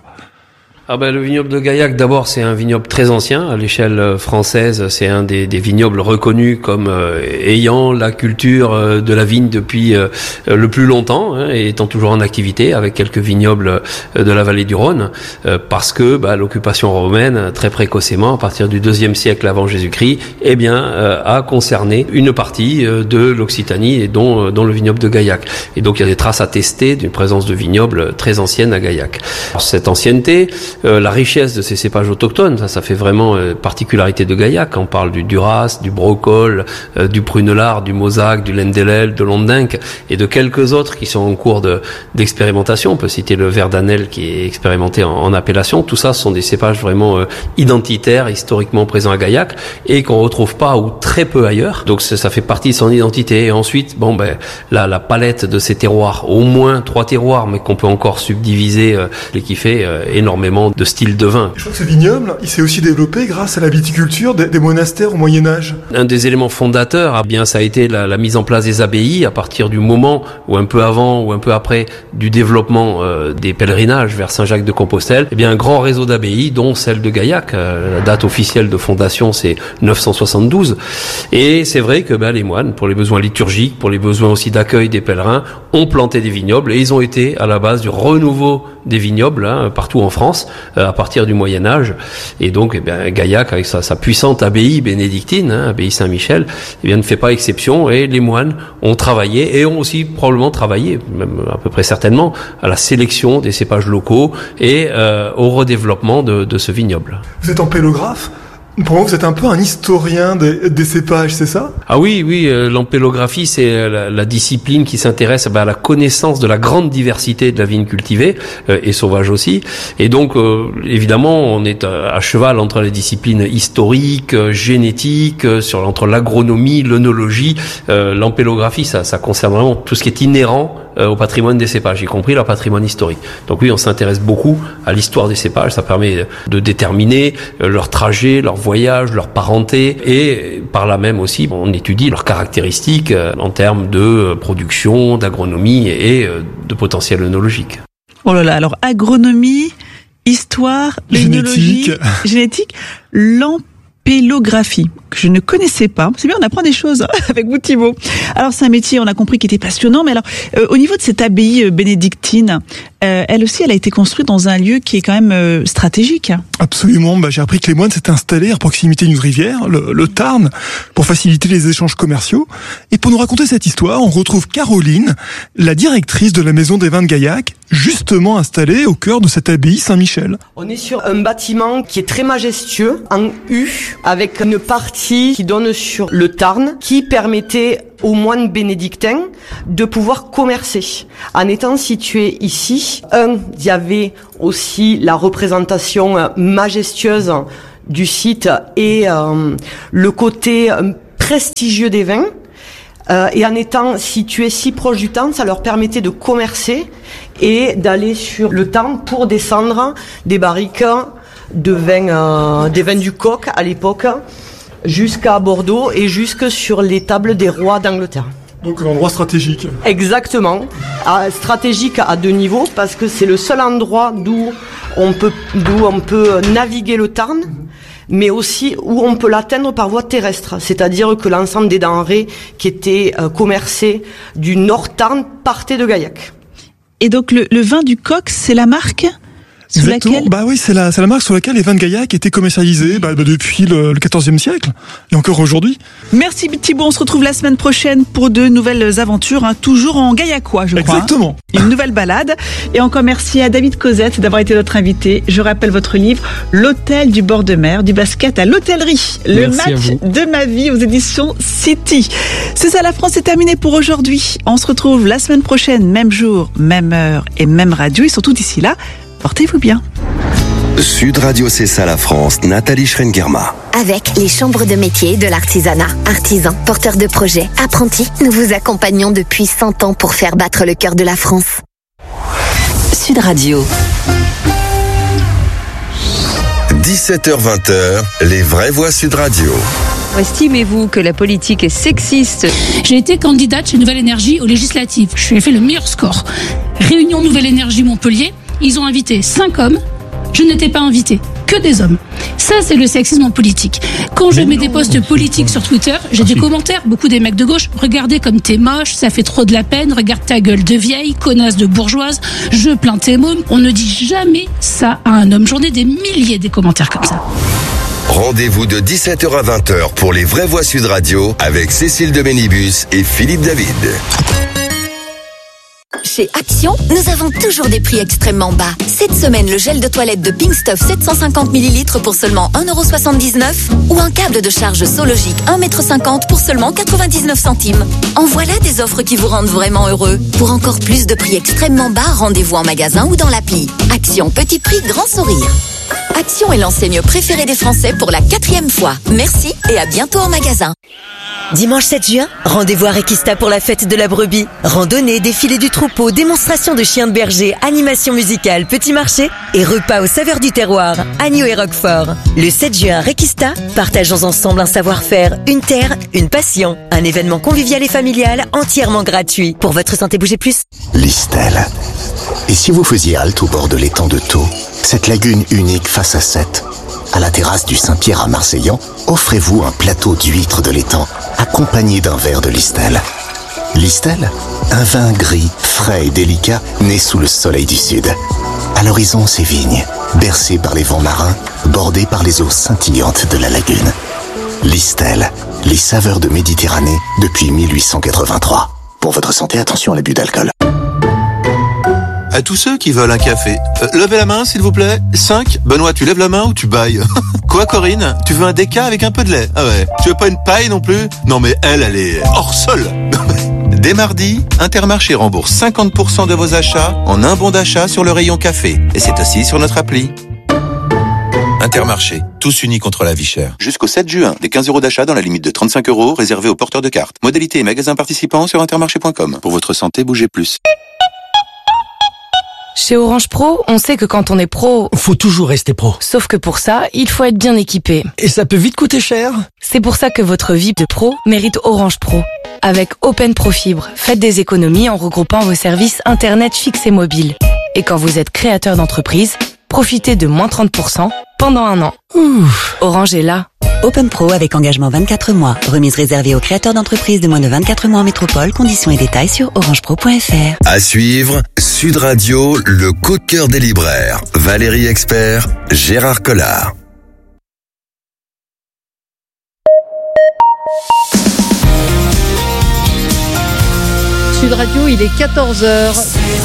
Ah ben, le vignoble de Gaillac, d'abord, c'est un vignoble très ancien. À l'échelle française, c'est un des, des vignobles reconnus comme euh, ayant la culture euh, de la vigne depuis euh, le plus longtemps, hein, et étant toujours en activité, avec quelques vignobles euh, de la vallée du Rhône, euh, parce que bah, l'occupation romaine, très précocement, à partir du deuxième siècle avant Jésus-Christ, eh bien, euh, a concerné une partie euh, de l'Occitanie, et dont, euh, dont le vignoble de Gaillac. Et donc, il y a des traces attestées d'une présence de vignobles très ancienne à Gaillac. Alors, cette ancienneté, Euh, la richesse de ces cépages autochtones, ça, ça fait vraiment euh, particularité de Gaillac. On parle du Duras, du Brocol, euh, du Prunelard, du Mozac, du Lendelel, de l'Ondinque et de quelques autres qui sont en cours de, d'expérimentation. On peut citer le Verdanel qui est expérimenté en, en appellation. Tout ça, ce sont des cépages vraiment euh, identitaires, historiquement présents à Gaillac et qu'on retrouve pas ou très peu ailleurs. Donc ça, ça fait partie de son identité. Et ensuite, bon ben, la, la palette de ces terroirs, au moins trois terroirs, mais qu'on peut encore subdiviser euh, et qui fait euh, énormément de style de vin. Je crois que ce vignoble, il s'est aussi développé grâce à la viticulture des, des monastères au Moyen-Âge. Un des éléments fondateurs, ah bien, ça a été la, la mise en place des abbayes à partir du moment, ou un peu avant, ou un peu après, du développement euh, des pèlerinages vers Saint-Jacques-de-Compostelle. Eh bien, un grand réseau d'abbayes, dont celle de Gaillac. Euh, la date officielle de fondation, c'est neuf cent soixante-douze. Et c'est vrai que ben, les moines, pour les besoins liturgiques, pour les besoins aussi d'accueil des pèlerins, ont planté des vignobles et ils ont été à la base du renouveau des vignobles hein, partout en France euh, à partir du Moyen-Âge. Et donc, eh bien, Gaillac, avec sa, sa puissante abbaye bénédictine, hein, abbaye Saint-Michel, eh bien, ne fait pas exception. Et les moines ont travaillé et ont aussi probablement travaillé, même à peu près certainement, à la sélection des cépages locaux et euh, au redéveloppement de, de ce vignoble. Vous êtes ampélographe ? Pour moi, vous êtes un peu un historien des, des cépages, c'est ça ? Ah oui, oui, euh, l'ampélographie, c'est la, la discipline qui s'intéresse bah, à la connaissance de la grande diversité de la vigne cultivée, euh, et sauvage aussi. Et donc, euh, évidemment, on est à, à cheval entre les disciplines historiques, euh, génétiques, euh, sur, entre l'agronomie, l'œnologie. Euh, l'ampélographie, ça, ça concerne vraiment tout ce qui est inhérent euh, au patrimoine des cépages, y compris leur patrimoine historique. Donc oui, on s'intéresse beaucoup à l'histoire des cépages. Ça permet de déterminer euh, leur trajet, leur voyage, leur parenté, et par là même aussi, on étudie leurs caractéristiques en termes de production, d'agronomie et de potentiel œnologique. Oh là là, alors agronomie, histoire, œnologie, génétique, l'ampélographie, que je ne connaissais pas. C'est bien, on apprend des choses avec vous, Thibaut. Alors, c'est un métier, on a compris, qui était passionnant, mais alors, euh, au niveau de cette abbaye euh, bénédictine, euh, elle aussi, elle a été construite dans un lieu qui est quand même euh, stratégique. Absolument, bah, j'ai appris que les moines s'étaient installés à proximité d'une rivière, le, le Tarn, pour faciliter les échanges commerciaux. Et pour nous raconter cette histoire, on retrouve Caroline, la directrice de la maison des vins de Gaillac, justement installée au cœur de cette abbaye Saint-Michel. On est sur un bâtiment qui est très majestueux, en U, avec une partie qui donne sur le Tarn, qui permettait aux moines bénédictins de pouvoir commercer. En étant situé ici, un, il y avait aussi la représentation majestueuse du site et euh, le côté euh, prestigieux des vins. Euh, et en étant situé si proche du Tarn, ça leur permettait de commercer et d'aller sur le Tarn pour descendre des barriques de vin, euh, des vins du Coq à l'époque, jusqu'à Bordeaux et jusque sur les tables des rois d'Angleterre. Donc un endroit stratégique. Exactement, à, stratégique à deux niveaux, parce que c'est le seul endroit d'où on peut, d'où on peut naviguer le Tarn, mais aussi où on peut l'atteindre par voie terrestre. C'est-à-dire que l'ensemble des denrées qui étaient euh, commercées du Nord Tarn partaient de Gaillac. Et donc le, le vin du Coq, c'est la marque ? Exactement. Bah oui, c'est la, c'est la marque sur laquelle les vins de Gaillac étaient commercialisés bah, bah, depuis le, le quatorzième siècle et encore aujourd'hui. Merci Thibaut, on se retrouve la semaine prochaine pour de nouvelles aventures, hein, toujours en gaillacois, je crois. Exactement. Hein. Une nouvelle balade. Et encore merci à David Cosette d'avoir été notre invité. Je rappelle votre livre, L'hôtel du bord de mer, du basket à l'hôtellerie. Le merci match de ma vie aux éditions City. C'est ça, la France est terminée pour aujourd'hui. On se retrouve la semaine prochaine, même jour, même heure et même radio. Et surtout d'ici là, portez-vous bien. Sud Radio, c'est ça la France. Nathalie Schrengerma. Avec les chambres de métier de l'artisanat. Artisans, porteurs de projets, apprentis, nous vous accompagnons depuis cent ans pour faire battre le cœur de la France. Sud Radio. dix-sept heures vingt, les vraies voix Sud Radio. Estimez-vous que la politique est sexiste ? J'ai été candidate chez Nouvelle Énergie aux législatives. Je lui ai fait le meilleur score. Réunion Nouvelle Énergie Montpellier, ils ont invité cinq hommes. Je n'étais pas invitée, que des hommes. Ça, c'est le sexisme en politique. Quand je mets des posts politiques sur Twitter, j'ai des commentaires, beaucoup des mecs de gauche. Regardez comme t'es moche, ça fait trop de la peine. Regarde ta gueule de vieille, connasse de bourgeoise. Je plains tes mômes. On ne dit jamais ça à un homme. J'en ai des milliers des commentaires comme ça. Rendez-vous de dix-sept heures à vingt heures pour les vraies voix Sud Radio avec Cécile de Bénibus et Philippe David. Chez Action, nous avons toujours des prix extrêmement bas. Cette semaine, le gel de toilette de Pink Stuff sept cent cinquante millilitres pour seulement un euro soixante-dix-neuf ou un câble de charge Sologic un mètre cinquante pour seulement quatre-vingt-dix-neuf centimes. En voilà des offres qui vous rendent vraiment heureux. Pour encore plus de prix extrêmement bas, rendez-vous en magasin ou dans l'appli. Action, petit prix, grand sourire. Action est l'enseigne préférée des Français pour la quatrième fois. Merci et à bientôt en magasin. Dimanche sept juin, rendez-vous à Requista pour la fête de la brebis. Randonnée, défilé du troupeau, démonstration de chiens de berger, animation musicale, petit marché et repas aux saveurs du terroir, agneau et roquefort. Le sept juin à Requista, partageons ensemble un savoir-faire, une terre, une passion. Un événement convivial et familial entièrement gratuit. Pour votre santé, bougez plus. Listel. Et si vous faisiez halte au bord de l'étang de Thau, cette lagune unique face à Sète, à la terrasse du Saint-Pierre à Marseillan, offrez-vous un plateau d'huîtres de l'étang accompagné d'un verre de Listel. Listel, un vin gris, frais et délicat né sous le soleil du sud. À l'horizon, ces vignes, bercées par les vents marins, bordées par les eaux scintillantes de la lagune. Listel, les saveurs de Méditerranée depuis mille huit cent quatre-vingt-trois. Pour votre santé, attention à l'abus d'alcool. À tous ceux qui veulent un café, euh, levez la main s'il vous plaît. cinq. Benoît, tu lèves la main ou tu bailles? Quoi Corinne? Tu veux un déca avec un peu de lait? Ah ouais. Tu veux pas une paille non plus? Non mais elle, elle est hors sol. Dès mardi, Intermarché rembourse cinquante pour cent de vos achats en un bon d'achat sur le rayon café. Et c'est aussi sur notre appli. Intermarché, tous unis contre la vie chère. Jusqu'au sept juin, des quinze euros d'achat dans la limite de trente-cinq euros réservés aux porteurs de cartes. Modalité et magasins participants sur intermarché point com. Pour votre santé, bougez plus. Chez Orange Pro, on sait que quand on est pro... Faut toujours rester pro. Sauf que pour ça, il faut être bien équipé. Et ça peut vite coûter cher. C'est pour ça que votre vie de pro mérite Orange Pro. Avec Open Pro Fibre, faites des économies en regroupant vos services Internet fixe et mobile. Et quand vous êtes créateur d'entreprise, profitez de moins trente pour cent pendant un an. Ouf. Orange est là. Open Pro avec engagement vingt-quatre mois. Remise réservée aux créateurs d'entreprises de moins de vingt-quatre mois en métropole. Conditions et détails sur orangepro point f r. À suivre, Sud Radio, le coup de cœur des libraires. Valérie Expert, Gérard Collard. Sud Radio, il est quatorze heures.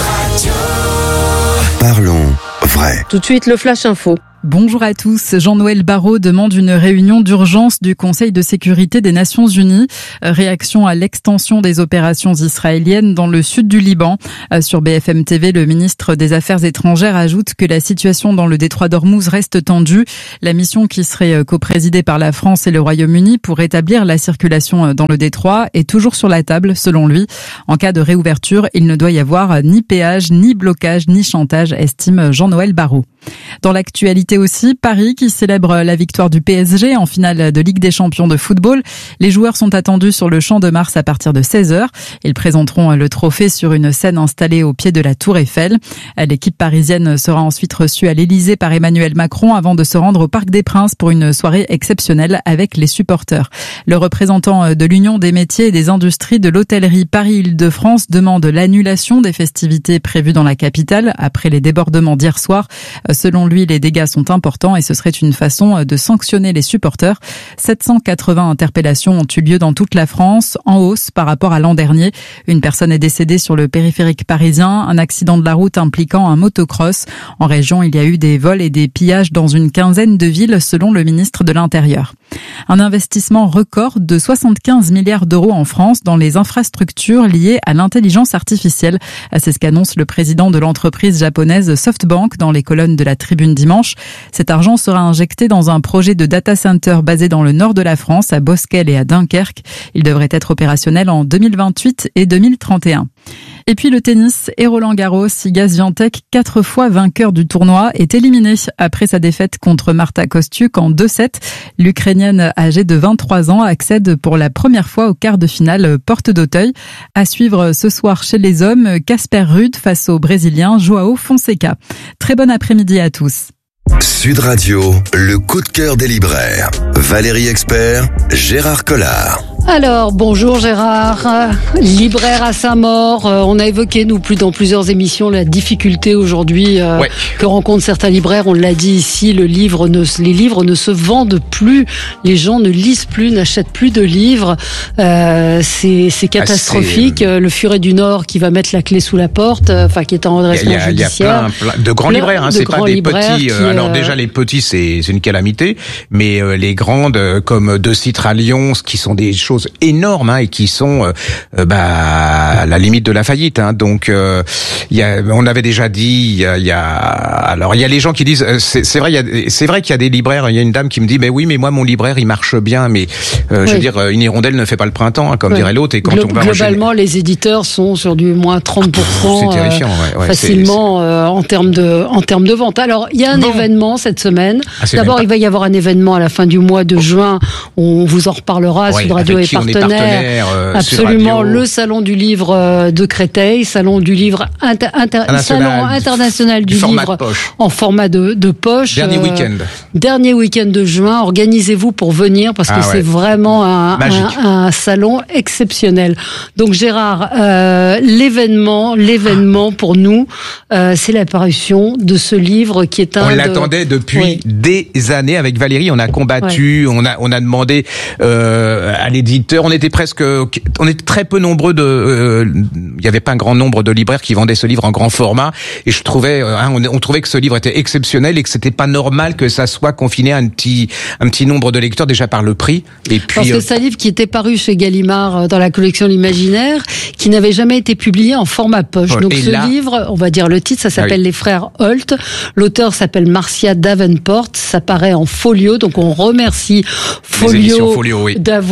Parlons vrai. Tout de suite, le Flash Info. Bonjour à tous. Jean-Noël Barrot demande une réunion d'urgence du Conseil de sécurité des Nations Unies. Réaction à l'extension des opérations israéliennes dans le sud du Liban. Sur B F M T V, le ministre des Affaires étrangères ajoute que la situation dans le détroit d'Ormuz reste tendue. La mission qui serait coprésidée par la France et le Royaume-Uni pour rétablir la circulation dans le détroit est toujours sur la table, selon lui. En cas de réouverture, il ne doit y avoir ni péage, ni blocage, ni chantage, estime Jean-Noël Barrot. Dans l'actualité aussi, Paris qui célèbre la victoire du P S G en finale de Ligue des Champions de football. Les joueurs sont attendus sur le Champ de Mars à partir de seize heures. Ils présenteront le trophée sur une scène installée au pied de la Tour Eiffel. L'équipe parisienne sera ensuite reçue à l'Élysée par Emmanuel Macron avant de se rendre au Parc des Princes pour une soirée exceptionnelle avec les supporters. Le représentant de l'Union des métiers et des industries de l'hôtellerie Paris-Île-de-France demande l'annulation des festivités prévues dans la capitale après les débordements d'hier soir. Selon lui, les dégâts sont importants et ce serait une façon de sanctionner les supporters. sept cent quatre-vingts interpellations ont eu lieu dans toute la France, en hausse par rapport à l'an dernier. Une personne est décédée sur le périphérique parisien, un accident de la route impliquant un motocross. En région, il y a eu des vols et des pillages dans une quinzaine de villes, selon le ministre de l'Intérieur. Un investissement record de soixante-quinze milliards d'euros en France dans les infrastructures liées à l'intelligence artificielle. C'est ce qu'annonce le président de l'entreprise japonaise SoftBank dans les colonnes de la Tribune dimanche. Cet argent sera injecté dans un projet de data center basé dans le nord de la France, à Bosquel et à Dunkerque. Il devrait être opérationnel en deux mille vingt-huit et deux mille trente et un. Et puis le tennis et Roland Garros, Iga Swiatek, quatre fois vainqueur du tournoi, est éliminé après sa défaite contre Marta Kostyuk en deux sept. L'Ukrainienne âgée de vingt-trois ans accède pour la première fois au quart de finale porte d'Auteuil. À suivre ce soir chez les hommes, Casper Ruud face au Brésilien Joao Fonseca. Très bon après-midi à tous. Sud Radio, le coup de cœur des libraires. Valérie Expert, Gérard Collard. Alors, bonjour Gérard, euh, libraire à Saint-Maur, euh, on a évoqué nous plus dans plusieurs émissions la difficulté aujourd'hui euh, ouais. que rencontrent certains libraires, on l'a dit ici, le livre ne, les livres ne se vendent plus, les gens ne lisent plus, n'achètent plus de livres, euh, c'est, c'est catastrophique, ah, c'est... le Furet du Nord qui va mettre la clé sous la porte, enfin euh, qui est en redressement judiciaire. Il y a plein, plein de grands plein libraires, hein, de c'est pas des petits, qui, euh, alors déjà les petits c'est, c'est une calamité, mais euh, les grandes euh, comme De Citre à Lyon, qui sont des choses énormes hein, et qui sont euh, bah, à la limite de la faillite. Hein. Donc, euh, y a, on avait déjà dit, il y a, y a, alors il y a les gens qui disent, c'est, c'est vrai, y a, c'est vrai qu'il y a des libraires. Il y a une dame qui me dit, mais oui, mais moi mon libraire il marche bien, mais euh, oui. je veux dire, une hirondelle ne fait pas le printemps, hein, comme oui. dirait l'autre. Et quand Glo- on va globalement, enchaîner... les éditeurs sont sur du moins trente pour cent. C'est terrifiant, ouais, ouais, facilement c'est, c'est... Euh, en termes de en termes de vente. Alors, il y a un bon. événement cette semaine. Ah, D'abord, il va y avoir un événement à la fin du mois de juin. On vous en reparlera. Ouais, Sud Radio est partenaire. Euh, Absolument, le salon du livre de Créteil, salon du livre inter, inter, salon international du, du livre en format de, de poche. Dernier euh, week-end. Dernier week-end de juin. Organisez-vous pour venir parce que ah ouais. c'est vraiment un, un, un salon exceptionnel. Donc Gérard, euh, l'événement, l'événement pour nous, euh, c'est l'apparition de ce livre qui est un. On de... l'attendait depuis oui. des années avec Valérie. On a combattu, ouais. on a on a demandé euh, à l'éditeur. On était presque, on était très peu nombreux de, euh, il y avait pas un grand nombre de libraires qui vendaient ce livre en grand format, et je trouvais, hein, on, on trouvait que ce livre était exceptionnel et que c'était pas normal que ça soit confiné à un petit, un petit nombre de lecteurs déjà par le prix. Et puis, parce que euh... c'est un livre qui était paru chez Gallimard dans la collection L'Imaginaire, qui n'avait jamais été publié en format poche. Donc et ce là... livre, on va dire le titre, ça s'appelle ah oui. Les Frères Holt. L'auteur s'appelle Marcia Davenport. Ça paraît en folio, donc on remercie Folio, folio oui. d'avoir euh,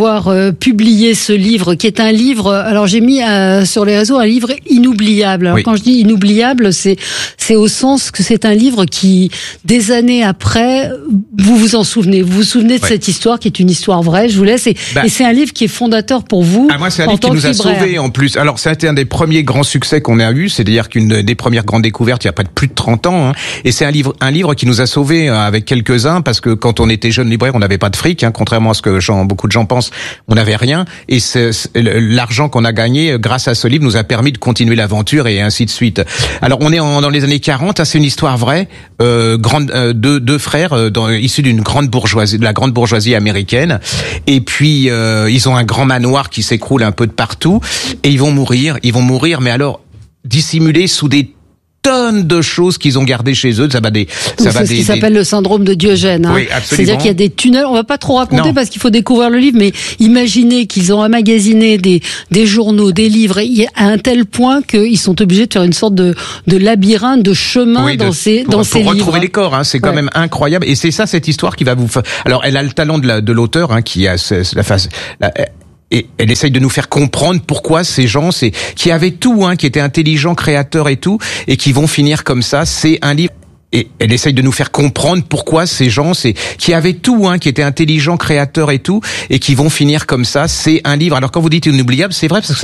euh, publié ce livre, qui est un livre. Alors j'ai mis euh, sur les réseaux un livre inoubliable. Alors oui. Quand je dis inoubliable, c'est c'est au sens que c'est un livre qui, des années après, vous vous en souvenez. Vous vous souvenez de ouais. cette histoire qui est une histoire vraie. Je vous laisse. Et, bah, et c'est un livre qui est fondateur pour vous. Ah, moi, c'est un livre qui nous a sauvés en plus. Alors, ça a été un des premiers grands succès qu'on a eu. C'est-à-dire qu'une des premières grandes découvertes, il y a pas de plus de trente ans. Hein. Et c'est un livre, un livre qui nous a sauvés avec quelques-uns, parce que quand on était jeune libraire, on n'avait pas de fric, hein, contrairement à ce que genre, beaucoup de gens pensent. On n'avait rien. Et c'est, c'est, l'argent qu'on a gagné grâce à ce livre nous a permis de continuer l'aventure et ainsi de suite. Alors, on est en, dans les années quarante. Hein, c'est une histoire vraie. Euh, grande, euh, deux, deux frères euh, dans, issus d'une grande bourgeoisie, de la grande bourgeoisie américaine. Et puis euh, ils ont un grand manoir qui s'écroule un peu de partout. Et ils vont mourir. Ils vont mourir, mais alors dissimulés sous des tonnes de choses qu'ils ont gardées chez eux. Ça va des, ça c'est va ce des, qui s'appelle des... le syndrome de Diogène. Hein. Oui, absolument. C'est-à-dire qu'il y a des tunnels. On va pas trop raconter non. parce qu'il faut découvrir le livre, mais imaginez qu'ils ont emmagasiné des, des journaux, des livres, à un tel point qu'ils sont obligés de faire une sorte de, de labyrinthe, de chemin oui, dans de, ces, pour, dans pour ces livres. Pour retrouver les corps, hein, c'est quand ouais. même incroyable. Et c'est ça, cette histoire qui va vous faire... Alors, elle a le talent de, la, de l'auteur, hein, qui a la face... La, et elle essaye de nous faire comprendre pourquoi ces gens, c'est qui avaient tout, hein, qui étaient intelligents, créateurs et tout, et qui vont finir comme ça. C'est un livre. Et elle essaye de nous faire comprendre pourquoi ces gens, c'est qui avaient tout, hein, qui étaient intelligents, créateurs et tout, et qui vont finir comme ça. C'est un livre. Alors quand vous dites inoubliable, c'est vrai parce que ça